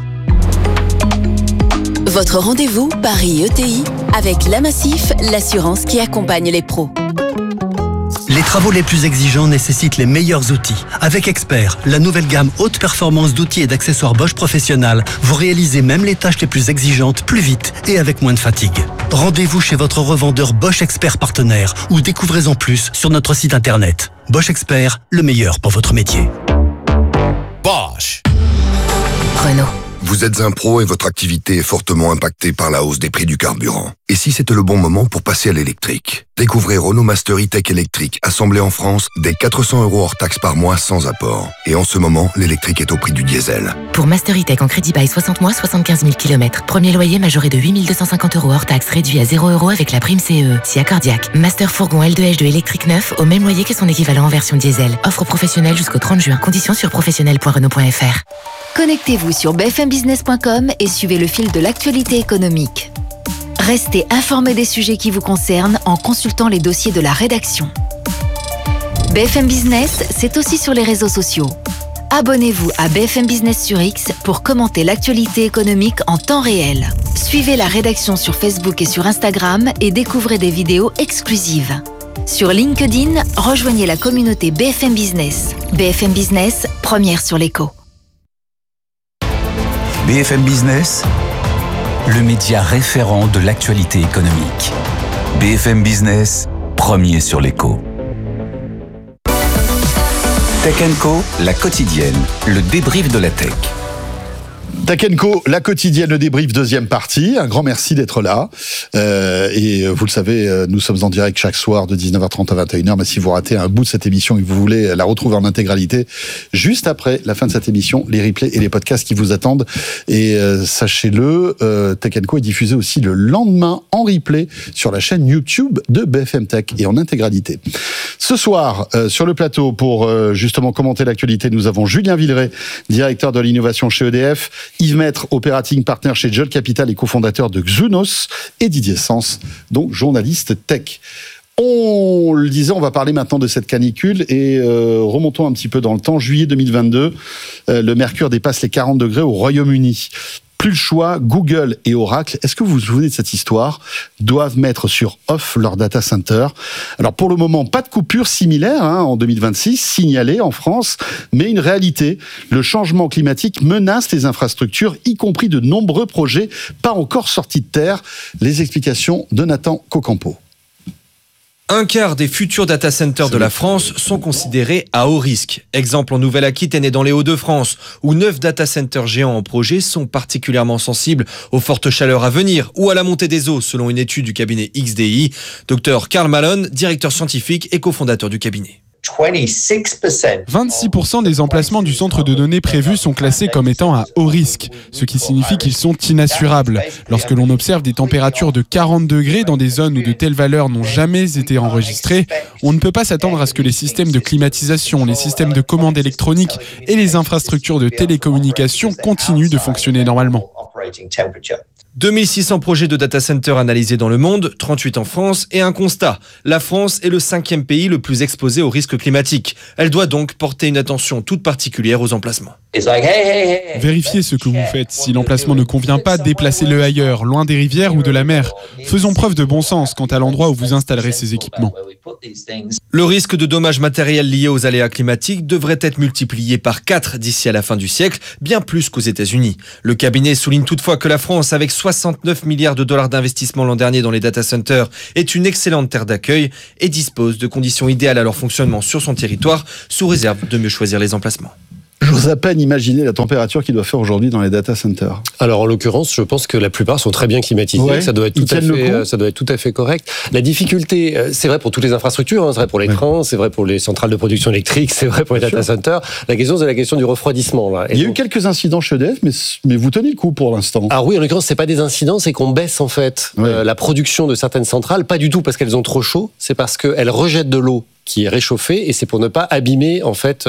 Votre rendez-vous Paris ETI avec La Massif, l'assurance qui accompagne les pros. Les travaux les plus exigeants nécessitent les meilleurs outils. Avec Expert, la nouvelle gamme haute performance d'outils et d'accessoires Bosch Professionnel, vous réalisez même les tâches les plus exigeantes plus vite et avec moins de fatigue. Rendez-vous chez votre revendeur Bosch Expert partenaire ou découvrez-en plus sur notre site internet. Bosch Expert, le meilleur pour votre métier. Bosch. Renault. Vous êtes un pro et votre activité est fortement impactée par la hausse des prix du carburant. Et si c'était le bon moment pour passer à l'électrique? Découvrez Renault Master E-Tech électrique, assemblé en France, dès 400 € hors taxe par mois sans apport. Et en ce moment, l'électrique est au prix du diesel. Pour Master E-Tech en crédit bail 60 mois, 75 000 km. Premier loyer majoré de 8 250 € hors taxe, réduit à 0 € avec la prime CE. Si accordiaque. Master fourgon L2H2 électrique neuf, au même loyer que son équivalent en version diesel. Offre professionnelle jusqu'au 30 juin. Conditions sur professionnel.renault.fr. Connectez-vous sur bfmbusiness.com et suivez le fil de l'actualité économique. Restez informés des sujets qui vous concernent en consultant les dossiers de la rédaction. BFM Business, c'est aussi sur les réseaux sociaux. Abonnez-vous à BFM Business sur X pour commenter l'actualité économique en temps réel. Suivez la rédaction sur Facebook et sur Instagram et découvrez des vidéos exclusives. Sur LinkedIn, rejoignez la communauté BFM Business. BFM Business, première sur l'écho. BFM Business, le média référent de l'actualité économique. BFM Business, premier sur l'écho. Tech & Co, la quotidienne, le débrief de la tech. Tech & Co, la quotidienne, le débrief, deuxième partie. Un grand merci d'être là. Et vous le savez, nous sommes en direct chaque soir de 19h30 à 21h. Mais si vous ratez un bout de cette émission et que vous voulez la retrouver en intégralité, juste après la fin de cette émission, les replays et les podcasts qui vous attendent. Et sachez-le, Tech & Co est diffusé aussi le lendemain en replay sur la chaîne YouTube de BFM Tech et en intégralité. Ce soir, sur le plateau, pour justement commenter l'actualité, nous avons Julien Villeray, directeur de l'innovation chez EDF, Yves Maître, operating partner chez Jolt Capital et cofondateur de Xunos, et Didier Sens, donc journaliste tech. On le disait, on va parler maintenant de cette canicule et remontons un petit peu dans le temps. Juillet 2022, le mercure dépasse les 40 degrés au Royaume-Uni. Plus le choix, Google et Oracle, est-ce que vous vous souvenez de cette histoire, doivent mettre sur off leur data center. Alors pour le moment, pas de coupure similaire en 2026, signalée en France, mais une réalité. Le changement climatique menace les infrastructures, y compris de nombreux projets pas encore sortis de terre. Les explications de Nathan Cocampo. Un quart des futurs data centers de la France sont considérés à haut risque. Exemple en Nouvelle-Aquitaine et dans les Hauts-de-France, où 9 data centers géants en projet sont particulièrement sensibles aux fortes chaleurs à venir ou à la montée des eaux, selon une étude du cabinet XDI. Dr Karl Malone, directeur scientifique et cofondateur du cabinet. 26% des emplacements du centre de données prévus sont classés comme étant à haut risque, ce qui signifie qu'ils sont inassurables. Lorsque l'on observe des températures de 40 degrés dans des zones où de telles valeurs n'ont jamais été enregistrées, on ne peut pas s'attendre à ce que les systèmes de climatisation, les systèmes de commande électronique et les infrastructures de télécommunication continuent de fonctionner normalement. 2600 projets de data center analysés dans le monde, 38 en France, et un constat. La France est le 5e pays le plus exposé aux risques climatiques. Elle doit donc porter une attention toute particulière aux emplacements. Vérifiez ce que vous faites. Si l'emplacement ne convient pas, déplacez-le ailleurs, loin des rivières ou de la mer. Faisons preuve de bon sens quant à l'endroit où vous installerez ces équipements. Le risque de dommages matériels liés aux aléas climatiques devrait être multiplié par 4 d'ici à la fin du siècle, bien plus qu'aux États-Unis. Le cabinet souligne toutefois que la France, avec 69 milliards de dollars d'investissement l'an dernier dans les data centers, est une excellente terre d'accueil et dispose de conditions idéales à leur fonctionnement sur son territoire, sous réserve de mieux choisir les emplacements. J'ose à peine imaginer la température qu'il doit faire aujourd'hui dans les data centers. Alors en l'occurrence, je pense que la plupart sont très bien climatisés, ouais, ça doit être tout à fait correct. La difficulté, c'est vrai pour toutes les infrastructures, c'est vrai pour l'écran, c'est vrai pour les centrales de production électrique, c'est vrai pour les data centers. La question, c'est la question du refroidissement. Là. Il y a eu quelques incidents chez EDF, mais vous tenez le coup pour l'instant. Ah oui, en l'occurrence, c'est pas des incidents, c'est qu'on baisse en fait la production de certaines centrales, pas du tout parce qu'elles ont trop chaud, c'est parce qu'elles rejettent de l'eau qui est réchauffée, et c'est pour ne pas abîmer en fait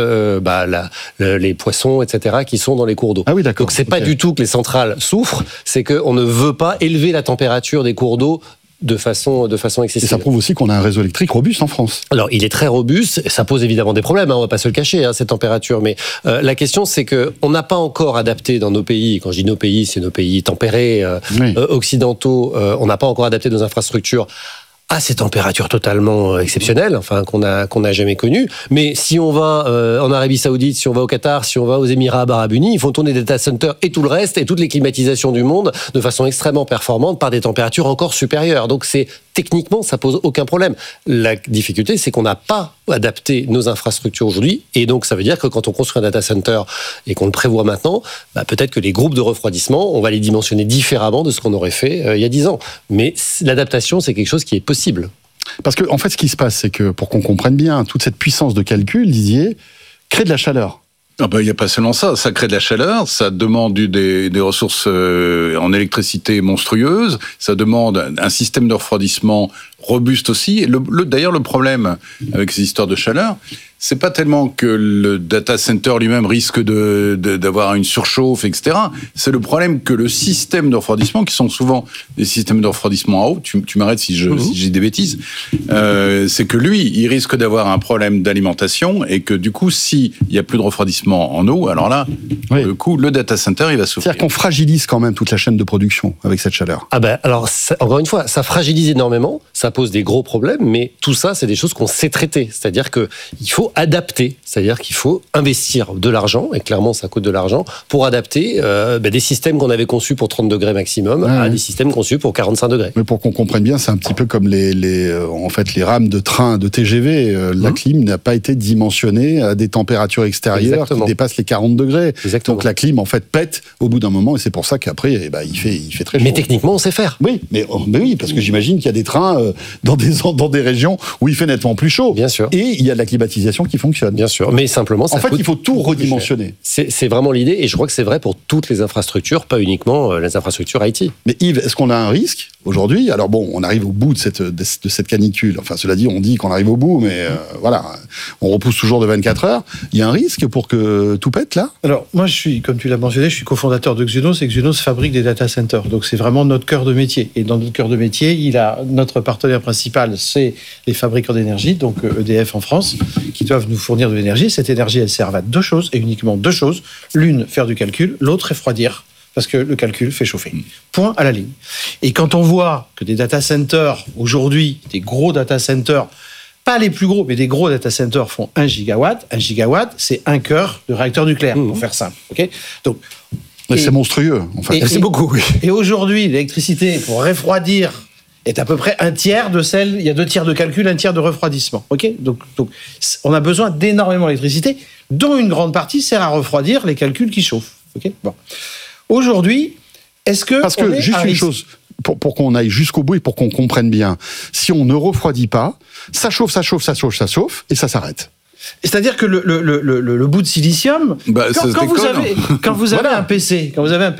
les poissons, etc., qui sont dans les cours d'eau. Ah oui, d'accord. Donc c'est pas du tout que les centrales souffrent, c'est qu'on ne veut pas élever la température des cours d'eau de façon excessive. Et ça prouve aussi qu'on a un réseau électrique robuste en France. Alors, il est très robuste, ça pose évidemment des problèmes, on va pas se le cacher, cette température, mais la question c'est que on n'a pas encore adapté dans nos pays, quand je dis nos pays, c'est nos pays tempérés, occidentaux, on n'a pas encore adapté nos infrastructures à ces températures totalement exceptionnelles, enfin qu'on a jamais connues. Mais si on va en Arabie Saoudite, si on va au Qatar, si on va aux Émirats Arabes Unis, ils font tourner des data centers et tout le reste et toutes les climatisations du monde de façon extrêmement performante par des températures encore supérieures. Donc techniquement, ça pose aucun problème. La difficulté, c'est qu'on n'a pas adapté nos infrastructures aujourd'hui, et donc ça veut dire que quand on construit un data center et qu'on le prévoit maintenant, peut-être que les groupes de refroidissement, on va les dimensionner différemment de ce qu'on aurait fait il y a 10 ans. Mais l'adaptation, c'est quelque chose qui est possible. Parce que en fait, ce qui se passe, c'est que pour qu'on comprenne bien, toute cette puissance de calcul, Didier, crée de la chaleur. Il n'y a pas seulement ça, ça crée de la chaleur, ça demande des ressources en électricité monstrueuses, ça demande un système de refroidissement robuste aussi. D'ailleurs, le problème avec ces histoires de chaleur, c'est pas tellement que le data center lui-même risque d'avoir une surchauffe, etc. C'est le problème que le système de refroidissement, qui sont souvent des systèmes de refroidissement à eau, tu m'arrêtes si je dis des bêtises, c'est que lui, il risque d'avoir un problème d'alimentation, et que du coup, s'il y a plus de refroidissement en eau, alors là, le coup, le data center, il va souffrir. C'est-à-dire qu'on fragilise quand même toute la chaîne de production avec cette chaleur. Alors, encore une fois, ça fragilise énormément, ça pose des gros problèmes, mais tout ça, c'est des choses qu'on sait traiter. C'est-à-dire qu'il faut adapter, c'est-à-dire qu'il faut investir de l'argent, et clairement, ça coûte de l'argent, pour adapter des systèmes qu'on avait conçus pour 30 degrés maximum à des systèmes conçus pour 45 degrés. Mais pour qu'on comprenne bien, c'est un petit peu comme les rames de train, de TGV. La clim n'a pas été dimensionnée à des températures extérieures qui dépassent les 40 degrés. Exactement. Donc la clim, en fait, pète au bout d'un moment, et c'est pour ça qu'après, il fait très chaud. Mais techniquement, on sait faire. Oui, mais oui, parce que j'imagine qu'il y a des trains dans des régions où il fait nettement plus chaud. Bien sûr. Et il y a de la climatisation qui fonctionne. Bien sûr, mais simplement, ça il faut tout redimensionner. C'est vraiment l'idée, et je crois que c'est vrai pour toutes les infrastructures, pas uniquement les infrastructures IT. Mais Yves, est-ce qu'on a un risque aujourd'hui? Alors bon, on arrive au bout de cette canicule. Enfin, cela dit, on dit qu'on arrive au bout, mais voilà, on repousse toujours de 24 heures. Il y a un risque pour que tout pète, là? Alors, moi, comme tu l'as mentionné, je suis cofondateur de Xunos, et Xunos fabrique des data centers. Donc, c'est vraiment notre cœur de métier. Et dans notre cœur de métier, notre partenaire principal, c'est les fabricants d'énergie, donc EDF en France, qui doivent nous fournir de l'énergie. Cette énergie, elle sert à 2 choses, et uniquement 2 choses. L'une, faire du calcul, l'autre, refroidir, parce que le calcul fait chauffer. Point à la ligne. Et quand on voit que des data centers, aujourd'hui, des gros data centers, pas les plus gros, mais des gros data centers font 1 gigawatt. 1 gigawatt, c'est 1 cœur de réacteur nucléaire, pour faire simple. Okay, donc, c'est monstrueux, en fait. C'est beaucoup, oui. Et aujourd'hui, l'électricité, pour refroidir, est à peu près un tiers de celle... Il y a 2 tiers de calcul, 1 tiers de refroidissement. Okay, donc, on a besoin d'énormément d'électricité, dont une grande partie sert à refroidir les calculs qui chauffent. Okay, bon. Aujourd'hui, est-ce que... Parce que, juste une chose, pour qu'on aille jusqu'au bout et pour qu'on comprenne bien, si on ne refroidit pas, ça chauffe, et ça s'arrête. C'est-à-dire que le bout de silicium, quand vous avez un PC,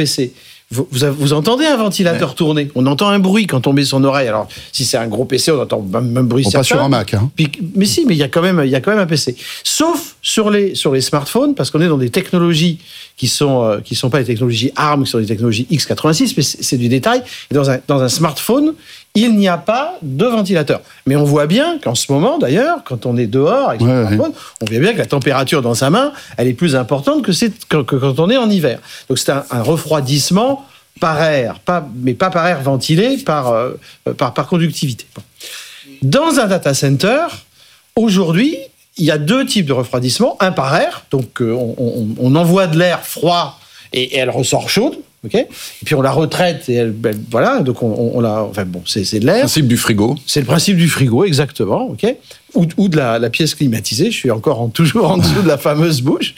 vous entendez un ventilateur tourner. On entend un bruit quand on met son oreille. Alors, si c'est un gros PC, on entend même bruit. Pas sur un Mac. Hein. Mais si, mais il y a quand même un PC. Sauf sur les smartphones, parce qu'on est dans des technologies qui sont pas les technologies ARM, qui sont des technologies x86, mais c'est du détail. Et dans un smartphone, il n'y a pas de ventilateur. Mais on voit bien qu'en ce moment, d'ailleurs, quand on est dehors avec son smartphone, on voit bien que la température dans sa main, elle est plus importante que quand on est en hiver. Donc c'est un refroidissement par air, mais pas par air ventilé, par conductivité. Bon. Dans un data center, aujourd'hui, il y a 2 types de refroidissement. Un par air, donc on envoie de l'air froid et elle ressort chaude. Okay, et puis on la retraite et voilà, donc on la, enfin bon, c'est de l'air. Le principe du frigo. C'est le principe du frigo, exactement, ok. Ou de la pièce climatisée. Je suis encore toujours en dessous de la fameuse bouche.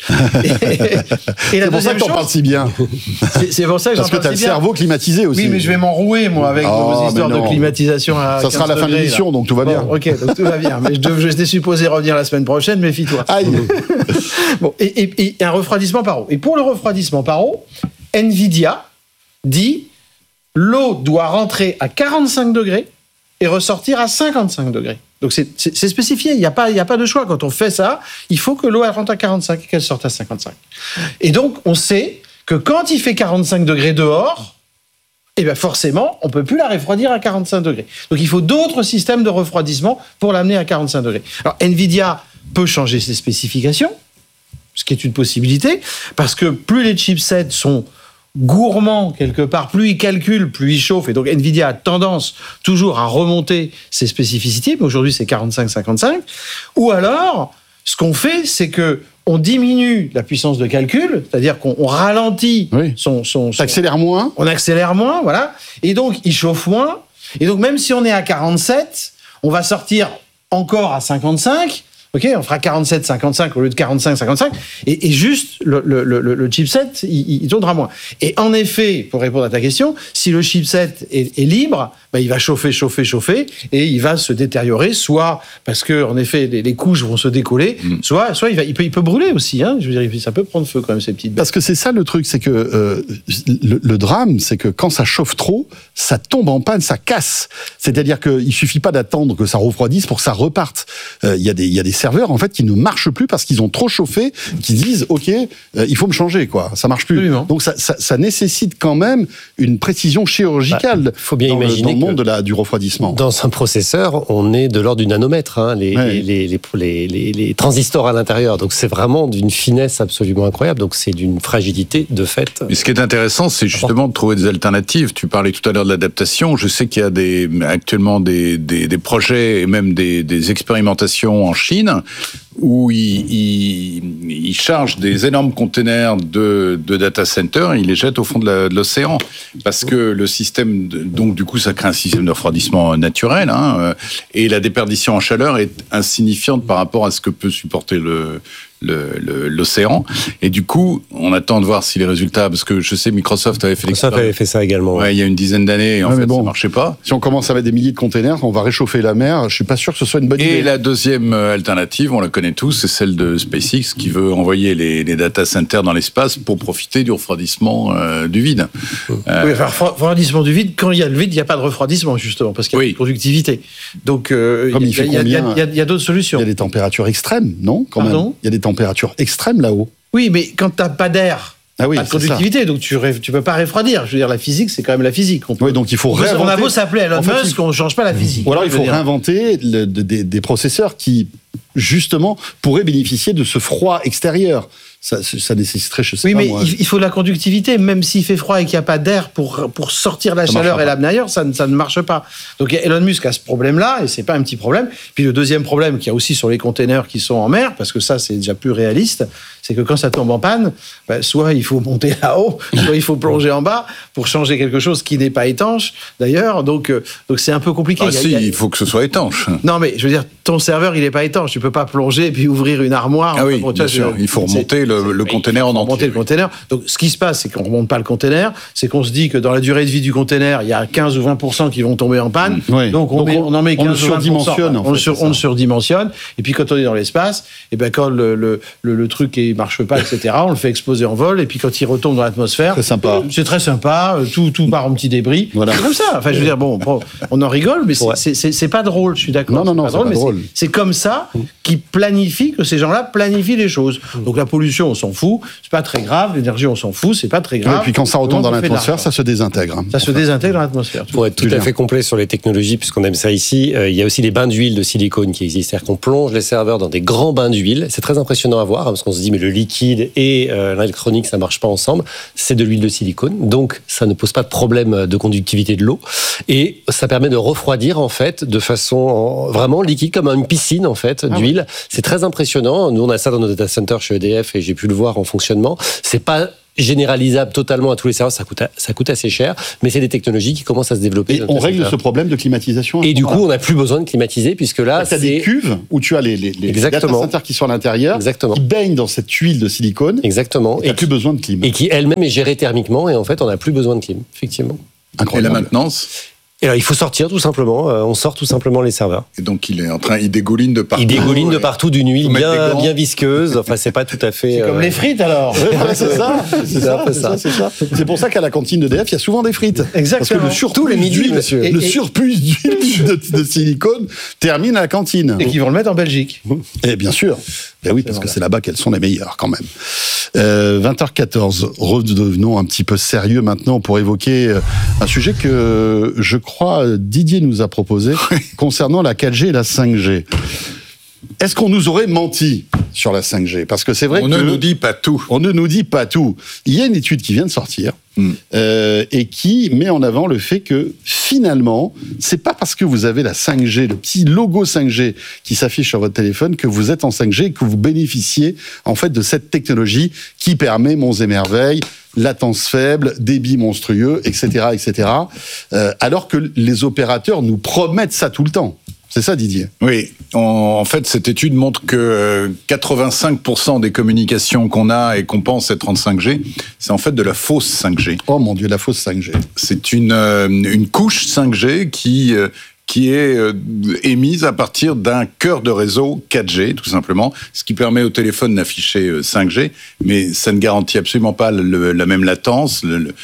Et c'est pour ça que t'en parles si bien. C'est pour ça que parce que t'as le cerveau climatisé aussi. Oui, mais je vais m'enrouer moi avec vos histoires de climatisation. Ça sera la fin de l'émission, donc tout va bien. Ok, donc tout va bien. Mais j'étais supposé revenir la semaine prochaine, méfie-toi. Aïe. Bon, et un refroidissement par eau. Et pour le refroidissement par eau, Nvidia dit l'eau doit rentrer à 45 degrés et ressortir à 55 degrés. Donc c'est spécifié, il n'y a pas de choix. Quand on fait ça, il faut que l'eau elle rentre à 45 et qu'elle sorte à 55. Et donc on sait que quand il fait 45 degrés dehors, eh bien forcément, on ne peut plus la refroidir à 45 degrés. Donc il faut d'autres systèmes de refroidissement pour l'amener à 45 degrés. Alors Nvidia peut changer ses spécifications, ce qui est une possibilité, parce que plus les chipsets sont gourmand quelque part, plus il calcule, plus il chauffe. Et donc Nvidia a tendance toujours à remonter ses spécificités. Mais aujourd'hui, c'est 45-55. Ou alors, ce qu'on fait, c'est que on diminue la puissance de calcul, c'est-à-dire qu'on ralentit son accélère moins. On accélère moins, voilà. Et donc, il chauffe moins. Et donc, même si on est à 47, on va sortir encore à 55. Ok, on fera 47-55 au lieu de 45-55, et juste le chipset, il tournera moins. Et en effet, pour répondre à ta question, si le chipset est libre, bah, il va chauffer, et il va se détériorer, soit parce que en effet les couches vont se décoller, soit il peut brûler aussi. Hein, je veux dire, ça peut prendre feu quand même ces petites bêtes. Parce que c'est ça le truc, c'est que le drame, c'est que quand ça chauffe trop, ça tombe en panne, ça casse. C'est-à-dire qu'il suffit pas d'attendre que ça refroidisse pour que ça reparte. Il y a des serveurs en fait qui ne marchent plus parce qu'ils ont trop chauffé, qui disent ok, il faut me changer quoi, ça marche plus. Absolument. Donc ça nécessite quand même une précision chirurgicale. Faut bien imaginer dans le monde du refroidissement. Dans un processeur, on est de l'ordre du nanomètre, hein, les transistors à l'intérieur. Donc c'est vraiment d'une finesse absolument incroyable. Donc c'est d'une fragilité de fait. Mais ce qui est intéressant, c'est justement de trouver des alternatives. Tu parlais tout à l'heure de l'adaptation. Je sais qu'il y a actuellement des projets et même des expérimentations en Chine où ils chargent des énormes containers de data centers et ils les jettent au fond de l'océan. Parce que le système, donc du coup, ça crée un système de refroidissement naturel, hein, et la déperdition en chaleur est insignifiante par rapport à ce que peut supporter l'océan. Et du coup, on attend de voir si les résultats, parce que je sais Microsoft avait fait ça également. Ouais, il y a une dizaine d'années, et en fait, ça marchait pas. Si on commence à mettre des milliers de containers, on va réchauffer la mer. Je suis pas sûr que ce soit une bonne idée. Et la deuxième alternative, on la connaît tous, c'est celle de SpaceX qui veut envoyer les data centers dans l'espace pour profiter du refroidissement du vide. Oui, enfin, refroidissement du vide, quand il y a le vide, il n'y a pas de refroidissement, justement, parce qu'il y a de productivité. Donc, il y a d'autres solutions. Il y a des températures extrêmes, non? Pardon ? Il y a des températures extrêmes là-haut. Oui, mais quand tu n'as pas d'air, pas de conductivité, donc tu peux pas refroidir. Je veux dire, la physique, c'est quand même la physique. Oui, donc il faut réinventer. On a beau s'appeler Elon Musk, on ne change pas la physique. Ou alors il faut réinventer des processeurs qui, justement, pourraient bénéficier de ce froid extérieur. Ça nécessiterait, je sais pas. Oui, mais il faut de la conductivité, même s'il fait froid et qu'il n'y a pas d'air pour sortir la chaleur et l'amener ailleurs, ça ne marche pas. Donc Elon Musk a ce problème-là, et c'est pas un petit problème. Puis le deuxième problème qu'il y a aussi sur les containers qui sont en mer, parce que ça c'est déjà plus réaliste, c'est que quand ça tombe en panne, soit il faut monter là-haut, soit il faut plonger en bas pour changer quelque chose qui n'est pas étanche, d'ailleurs. Donc c'est un peu compliqué. Il faut que ce soit étanche. Non, mais je veux dire, ton serveur, il n'est pas étanche. Tu peux pas plonger et puis ouvrir une armoire. Ah oui, bien sûr. Il faut remonter le conteneur en entier. Remonter le conteneur. Donc, ce qui se passe, c'est qu'on remonte pas le conteneur. C'est qu'on se dit que dans la durée de vie du conteneur, il y a 15 ou 20% qui vont tomber en panne. Oui. Donc, on en met 15 on le surdimensionne. On le surdimensionne. Et puis, quand on est dans l'espace, et ben, quand le truc ne marche pas, etc., on le fait exploser en vol. Et puis, quand il retombe dans l'atmosphère, c'est très sympa. Tout part en petits débris. Voilà. C'est comme ça. Enfin, je veux dire, bon, on en rigole, mais c'est pas drôle. Je suis d'accord. Non, c'est pas drôle. C'est comme ça qu'ils planifient, que ces gens-là planifient les choses. Donc, la pollution, on s'en fout. C'est pas très grave. L'énergie, on s'en fout. C'est pas très grave. Et puis, quand ça retombe dans l'atmosphère, ça se désintègre. Ça se désintègre dans l'atmosphère. Pour être tout à fait complet sur les technologies, puisqu'on aime ça ici, il y a aussi les bains d'huile de silicone qui existent. C'est-à-dire qu'on plonge les serveurs dans des grands bains d'huile. C'est très impressionnant à voir, parce qu'on se dit, mais le liquide et l'électronique, ça marche pas ensemble. C'est de l'huile de silicone. Donc, ça ne pose pas de problème de conductivité de l'eau. Et ça permet de refroidir, en fait, de façon vraiment liquide, comme une piscine, en fait, d'huile. C'est très impressionnant. Nous, on a ça dans nos data centers chez EDF et j'ai pu le voir en fonctionnement. C'est pas généralisable totalement à tous les serveurs, ça coûte assez cher, mais c'est des technologies qui commencent à se développer. Et on règle ce problème de climatisation. Et du coup, on n'a plus besoin de climatiser, puisque là, tu as des cuves où tu as les data centers qui sont à l'intérieur, qui baignent dans cette huile de silicone. Exactement. Et tu n'as plus besoin de clim. Et qui elle-même est gérée thermiquement, et en fait, on n'a plus besoin de clim, effectivement. Incroyable. Et la maintenance ? Et alors, il faut sortir tout simplement. On sort tout simplement les serveurs. Et donc, il dégouline de partout. Il dégouline de partout d'une huile bien visqueuse. Enfin, c'est pas tout à fait. C'est comme les frites alors. C'est ça. C'est pour ça qu'à la cantine d'EDF, il y a souvent des frites. Exactement. Parce que le surplus d'huile, le surplus d'huile de silicone termine à la cantine. Et qu'ils vont le mettre en Belgique. Et bien sûr. Ben oui, parce que c'est là-bas qu'elles sont les meilleures quand même. 20h14, redevenons un petit peu sérieux maintenant pour évoquer un sujet que je crois Didier nous a proposé concernant la 4G et la 5G. Est-ce qu'on nous aurait menti sur la 5G ? Parce que c'est vrai on ne nous dit pas tout. On ne nous dit pas tout. Il y a une étude qui vient de sortir et qui met en avant le fait que finalement, c'est pas parce que vous avez la 5G, le petit logo 5G qui s'affiche sur votre téléphone que vous êtes en 5G et que vous bénéficiez en fait de cette technologie qui permet monts et merveilles, latence faible, débit monstrueux, etc., etc. Alors que les opérateurs nous promettent ça tout le temps. C'est ça, Didier ? Oui. En fait, cette étude montre que 85% des communications qu'on a et qu'on pense être en 5G, c'est en fait de la fausse 5G. Oh mon Dieu, la fausse 5G. C'est une couche 5G qui est émise à partir d'un cœur de réseau 4G, tout simplement, ce qui permet au téléphone d'afficher 5G, mais ça ne garantit absolument pas la même latence,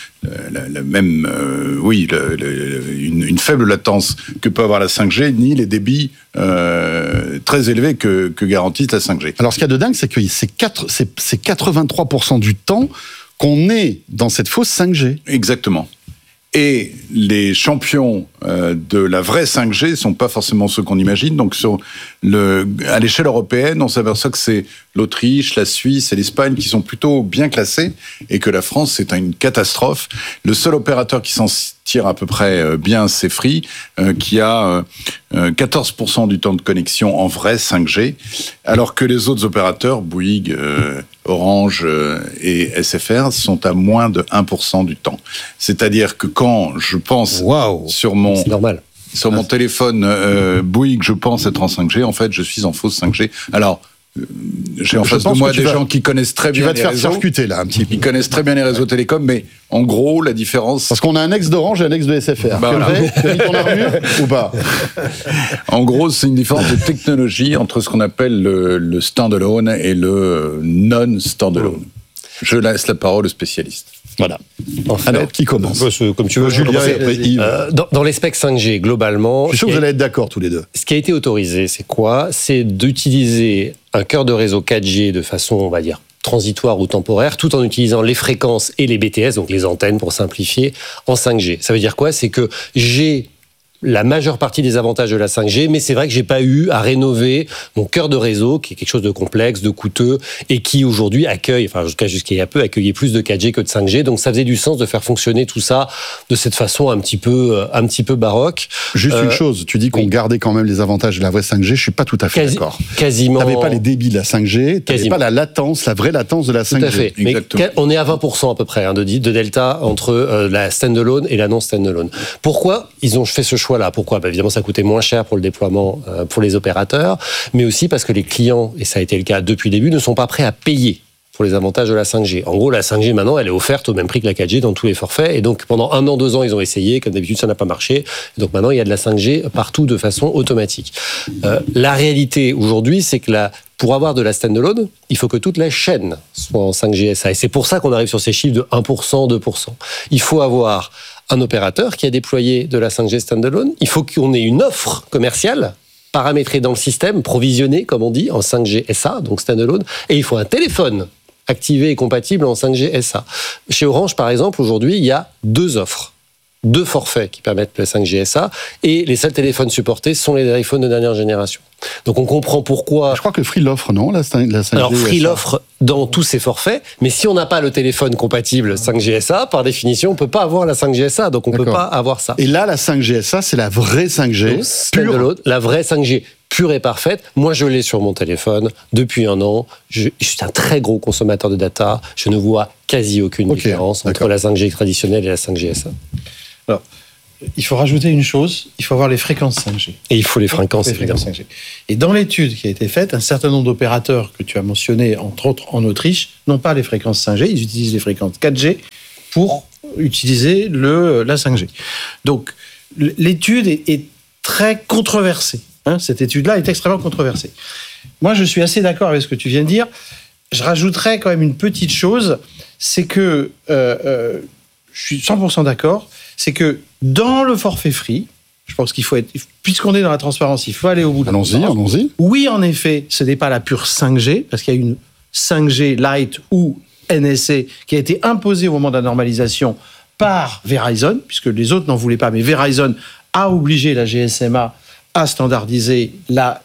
une faible latence que peut avoir la 5G, ni les débits très élevés que garantisse la 5G. Alors, ce qu'il y a de dingue, c'est que c'est 83% du temps qu'on est dans cette fausse 5G. Exactement. Et les champions de la vraie 5G sont pas forcément ceux qu'on imagine. Donc, à l'échelle européenne, on s'aperçoit que c'est l'Autriche, la Suisse et l'Espagne qui sont plutôt bien classés et que la France, c'est une catastrophe. Le seul opérateur qui s'en tire à peu près bien, c'est Free, qui a 14% du temps de connexion en vrai 5G, alors que les autres opérateurs, Bouygues, Orange et SFR, sont à moins de 1% du temps. C'est-à-dire que quand je pense sur mon téléphone Bouygues, je pense être en 5G, en fait, je suis en fausse 5G. Alors, j'ai en face de moi des gens qui connaissent très bien les réseaux. Tu vas te faire circuiter là un petit peu. Ils connaissent très bien les réseaux télécoms, mais en gros, la différence... Parce qu'on a un ex d'Orange et un ex de SFR. Bah, tu as mis ton armure ou pas ? En gros, c'est une différence de technologie entre ce qu'on appelle le standalone et le non-standalone. Je laisse la parole au spécialiste. Voilà. Alors, qui commence ? Comme tu veux, Julien et après Yves. Dans les specs 5G, globalement... Je suis sûr que vous allez être d'accord tous les deux. Ce qui a été autorisé, c'est quoi ? C'est d'utiliser un cœur de réseau 4G de façon, on va dire, transitoire ou temporaire, tout en utilisant les fréquences et les BTS, donc les antennes pour simplifier, en 5G. Ça veut dire quoi ? C'est que j'ai la majeure partie des avantages de la 5G, mais c'est vrai que j'ai pas eu à rénover mon cœur de réseau, qui est quelque chose de complexe, de coûteux, et qui aujourd'hui accueille, enfin jusqu'à il y a peu, accueillait plus de 4G que de 5G, donc ça faisait du sens de faire fonctionner tout ça de cette façon un petit peu baroque. Juste une chose, tu dis qu'on gardait quand même les avantages de la vraie 5G, je suis pas tout à fait d'accord. Quasiment. T'avais pas les débits de la 5G, t'avais pas la latence, la vraie latence de la 5G. Tout à fait. Mais on est à 20% à peu près de delta entre la standalone et la non standalone. Pourquoi ils ont fait ce choix-là? Pourquoi? Évidemment, ça coûtait moins cher pour le déploiement pour les opérateurs, mais aussi parce que les clients, et ça a été le cas depuis le début, ne sont pas prêts à payer pour les avantages de la 5G. En gros, la 5G, maintenant, elle est offerte au même prix que la 4G dans tous les forfaits. Et donc, pendant 1 an, 2 ans, ils ont essayé. Comme d'habitude, ça n'a pas marché. Et donc, maintenant, il y a de la 5G partout de façon automatique. La réalité, aujourd'hui, c'est que pour avoir de la standalone, il faut que toute la chaîne soit en 5G SA. Et c'est pour ça qu'on arrive sur ces chiffres de 1%, 2%. Il faut avoir un opérateur qui a déployé de la 5G standalone. Il faut qu'on ait une offre commerciale paramétrée dans le système, provisionnée, comme on dit, en 5G SA, donc standalone. Et il faut un téléphone activé et compatible en 5G SA. Chez Orange, par exemple, aujourd'hui, il y a 2 offres. 2 forfaits qui permettent le 5G SA, et les seuls téléphones supportés sont les iPhones de dernière génération. Donc on comprend pourquoi... Je crois que Free l'offre, non, la 5G Alors Free SA. l'offre dans tous ses forfaits, mais si on n'a pas le téléphone compatible 5G SA, par définition, on ne peut pas avoir la 5G SA, donc on ne peut pas avoir ça. Et là, la 5G SA, c'est la vraie 5G pure. La vraie 5G pure et parfaite. Moi, je l'ai sur mon téléphone depuis 1 an. Je suis un très gros consommateur de data. Je ne vois quasi aucune différence entre la 5G traditionnelle et la 5G SA. Alors, il faut rajouter une chose, il faut avoir les fréquences 5G. Et il faut les fréquences, évidemment. 5G. Et dans l'étude qui a été faite, un certain nombre d'opérateurs que tu as mentionnés, entre autres en Autriche, n'ont pas les fréquences 5G, ils utilisent les fréquences 4G pour utiliser la 5G. Donc, l'étude est très controversée. Cette étude-là est extrêmement controversée. Moi, je suis assez d'accord avec ce que tu viens de dire. Je rajouterais quand même une petite chose, c'est que je suis 100% d'accord, c'est que dans le forfait free, je pense qu'il faut être, puisqu'on est dans la transparence, il faut aller au bout de la transparence. Allons-y. Oui, en effet, ce n'est pas la pure 5G, parce qu'il y a une 5G Lite ou NSA qui a été imposée au moment de la normalisation par Verizon, puisque les autres n'en voulaient pas, mais Verizon a obligé la GSMA à standardiser la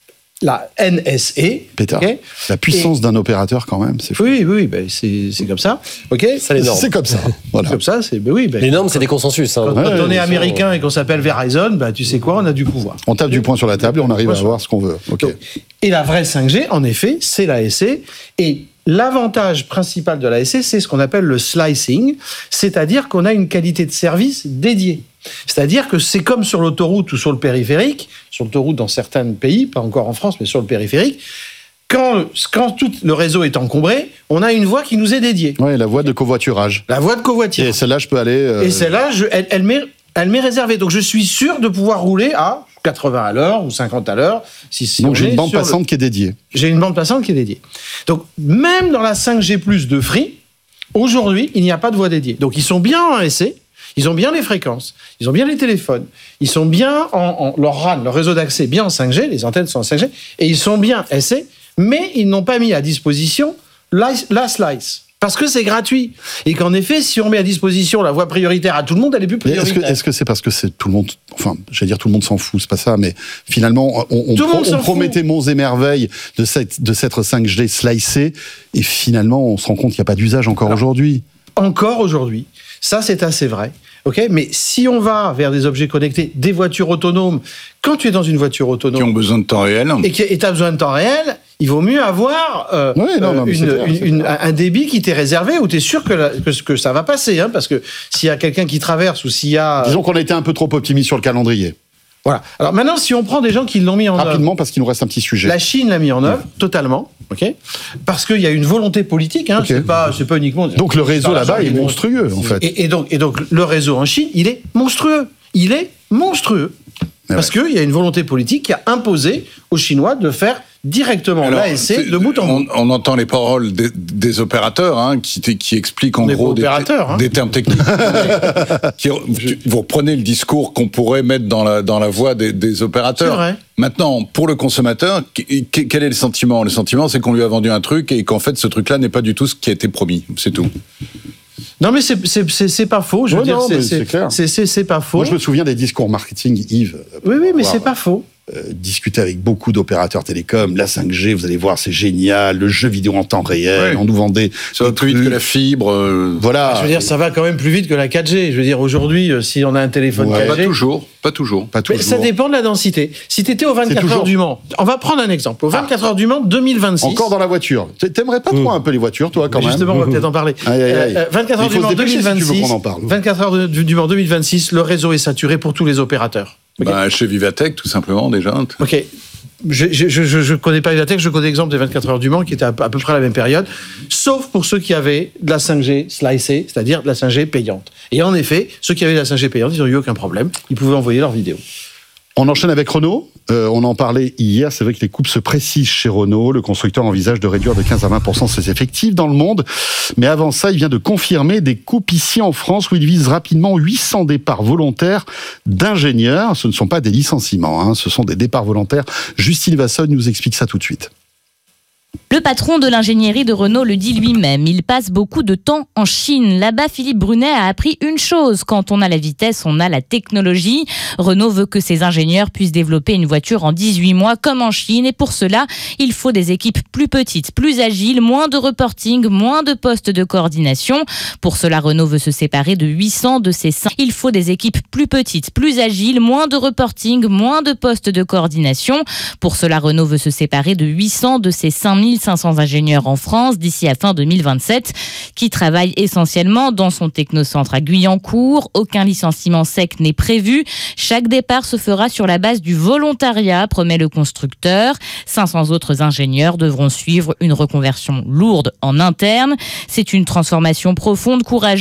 NSA. Pétard. Okay. La puissance d'un opérateur, quand même, c'est fou. Oui, ben c'est comme ça. Okay. C'est les normes. C'est comme ça. Voilà. C'est comme ça. Les normes, c'est des consensus. Quand on est américain et qu'on s'appelle Verizon, tu sais quoi, on a du pouvoir. On tape du poing sur la table et on arrive à avoir ce qu'on veut. Okay. Donc, et la vraie 5G, en effet, c'est la SA. Et l'avantage principal de la SA, c'est ce qu'on appelle le slicing, c'est-à-dire qu'on a une qualité de service dédiée. C'est-à-dire que c'est comme sur l'autoroute ou sur le périphérique, sur l'autoroute dans certains pays, pas encore en France, mais sur le périphérique, quand tout le réseau est encombré, on a une voie qui nous est dédiée. Oui, la voie de covoiturage. La voie de covoiturage. Et celle-là, je peux aller... Et celle-là, elle m'est réservée. Donc je suis sûr de pouvoir rouler à 80 à l'heure ou 50 à l'heure. Donc j'ai une bande passante qui est dédiée. J'ai une bande passante qui est dédiée. Donc même dans la 5G+ de Free, aujourd'hui, il n'y a pas de voie dédiée. Donc ils sont bien en SA, ils ont bien les fréquences, ils ont bien les téléphones, ils sont bien en leur RAN, leur réseau d'accès bien en 5G, les antennes sont en 5G, et ils sont bien SA, mais ils n'ont pas mis à disposition la slice. Parce que c'est gratuit. Et qu'en effet, si on met à disposition la voie prioritaire à tout le monde, elle est plus prioritaire. Est-ce que c'est parce que c'est tout le monde... Enfin, j'allais dire tout le monde s'en fout, c'est pas ça, mais finalement, on promettait monts et merveilles de cette 5G slicée, et finalement, on se rend compte qu'il n'y a pas d'usage encore aujourd'hui. Encore aujourd'hui. Ça, c'est assez vrai. Okay, mais si on va vers des objets connectés, des voitures autonomes, quand tu es dans une voiture autonome... Qui ont besoin de temps réel. Et tu as besoin de temps réel, il vaut mieux avoir un débit qui t'est réservé, où tu es sûr que ça va passer. Hein, parce que s'il y a quelqu'un qui traverse ou s'il y a... Disons qu'on a été un peu trop optimiste sur le calendrier. Voilà. Alors maintenant, si on prend des gens qui l'ont mis en œuvre... Rapidement, parce qu'il nous reste un petit sujet. La Chine l'a mis en œuvre, totalement. Okay, parce qu'il y a une volonté politique, hein, c'est pas uniquement... Donc le réseau là-bas est monstrueux, en fait. Et donc le réseau en Chine, il est monstrueux. Il est monstrueux. Parce qu'il y a une volonté politique qui a imposé aux Chinois de faire directement l'ASC de bout en bout. On entend les paroles des opérateurs qui expliquent en gros des termes techniques. Vous reprenez le discours qu'on pourrait mettre dans la voie des opérateurs. C'est vrai. Maintenant, pour le consommateur, quel est le sentiment ? Le sentiment, c'est qu'on lui a vendu un truc et qu'en fait, ce truc-là n'est pas du tout ce qui a été promis. C'est tout. Non, mais c'est pas faux. Je veux dire, c'est clair. C'est pas faux. Moi, je me souviens des discours marketing, Yves. Oui, mais c'est pas faux. Discuter avec beaucoup d'opérateurs télécoms, la 5G, vous allez voir, c'est génial, le jeu vidéo en temps réel, on nous vendait... Ça va plus vite que la fibre. Voilà. Je veux dire, ça va quand même plus vite que la 4G. Je veux dire, aujourd'hui, si on a un téléphone 4G... Pas toujours. Mais ça dépend de la densité. Si t'étais aux 24 heures du Mans, on va prendre un exemple. Aux 24 heures du Mans, 2026... Encore dans la voiture. T'aimerais pas trop un peu les voitures, toi, quand même? Justement, on va peut-être en parler. 24 heures du Mans 2026... 24 heures du Mans 2026, le réseau est saturé pour tous les opérateurs. Okay. Chez Vivatech, tout simplement, déjà. Ok. Je connais pas Vivatech, je connais l'exemple des 24 heures du Mans qui était à peu près à la même période, sauf pour ceux qui avaient de la 5G slicée, c'est-à-dire de la 5G payante. Et en effet, ceux qui avaient de la 5G payante, ils n'ont eu aucun problème. Ils pouvaient envoyer leurs vidéos. On enchaîne avec Renault. On en parlait hier. C'est vrai que les coupes se précisent chez Renault. Le constructeur envisage de réduire de 15 à 20% ses effectifs dans le monde. Mais avant ça, il vient de confirmer des coupes ici en France où il vise rapidement 800 départs volontaires d'ingénieurs. Ce ne sont pas des licenciements, ce sont des départs volontaires. Justine Vasson nous explique ça tout de suite. Le patron de l'ingénierie de Renault le dit lui-même, il passe beaucoup de temps en Chine. Là-bas, Philippe Brunet a appris une chose, quand on a la vitesse, on a la technologie. Renault veut que ses ingénieurs puissent développer une voiture en 18 mois comme en Chine et pour cela, il faut des équipes plus petites, plus agiles, moins de reporting, moins de postes de coordination. Pour cela, Renault veut se séparer de 800 de ses 5. Il faut des équipes plus petites, plus agiles, moins de reporting, moins de postes de coordination. Pour cela, Renault veut se séparer de 800 de ses 5500 ingénieurs en France d'ici à fin 2027, qui travaillent essentiellement dans son technocentre à Guyancourt. Aucun licenciement sec n'est prévu. Chaque départ se fera sur la base du volontariat, promet le constructeur. 500 autres ingénieurs devront suivre une reconversion lourde en interne. C'est une transformation profonde, courageuse.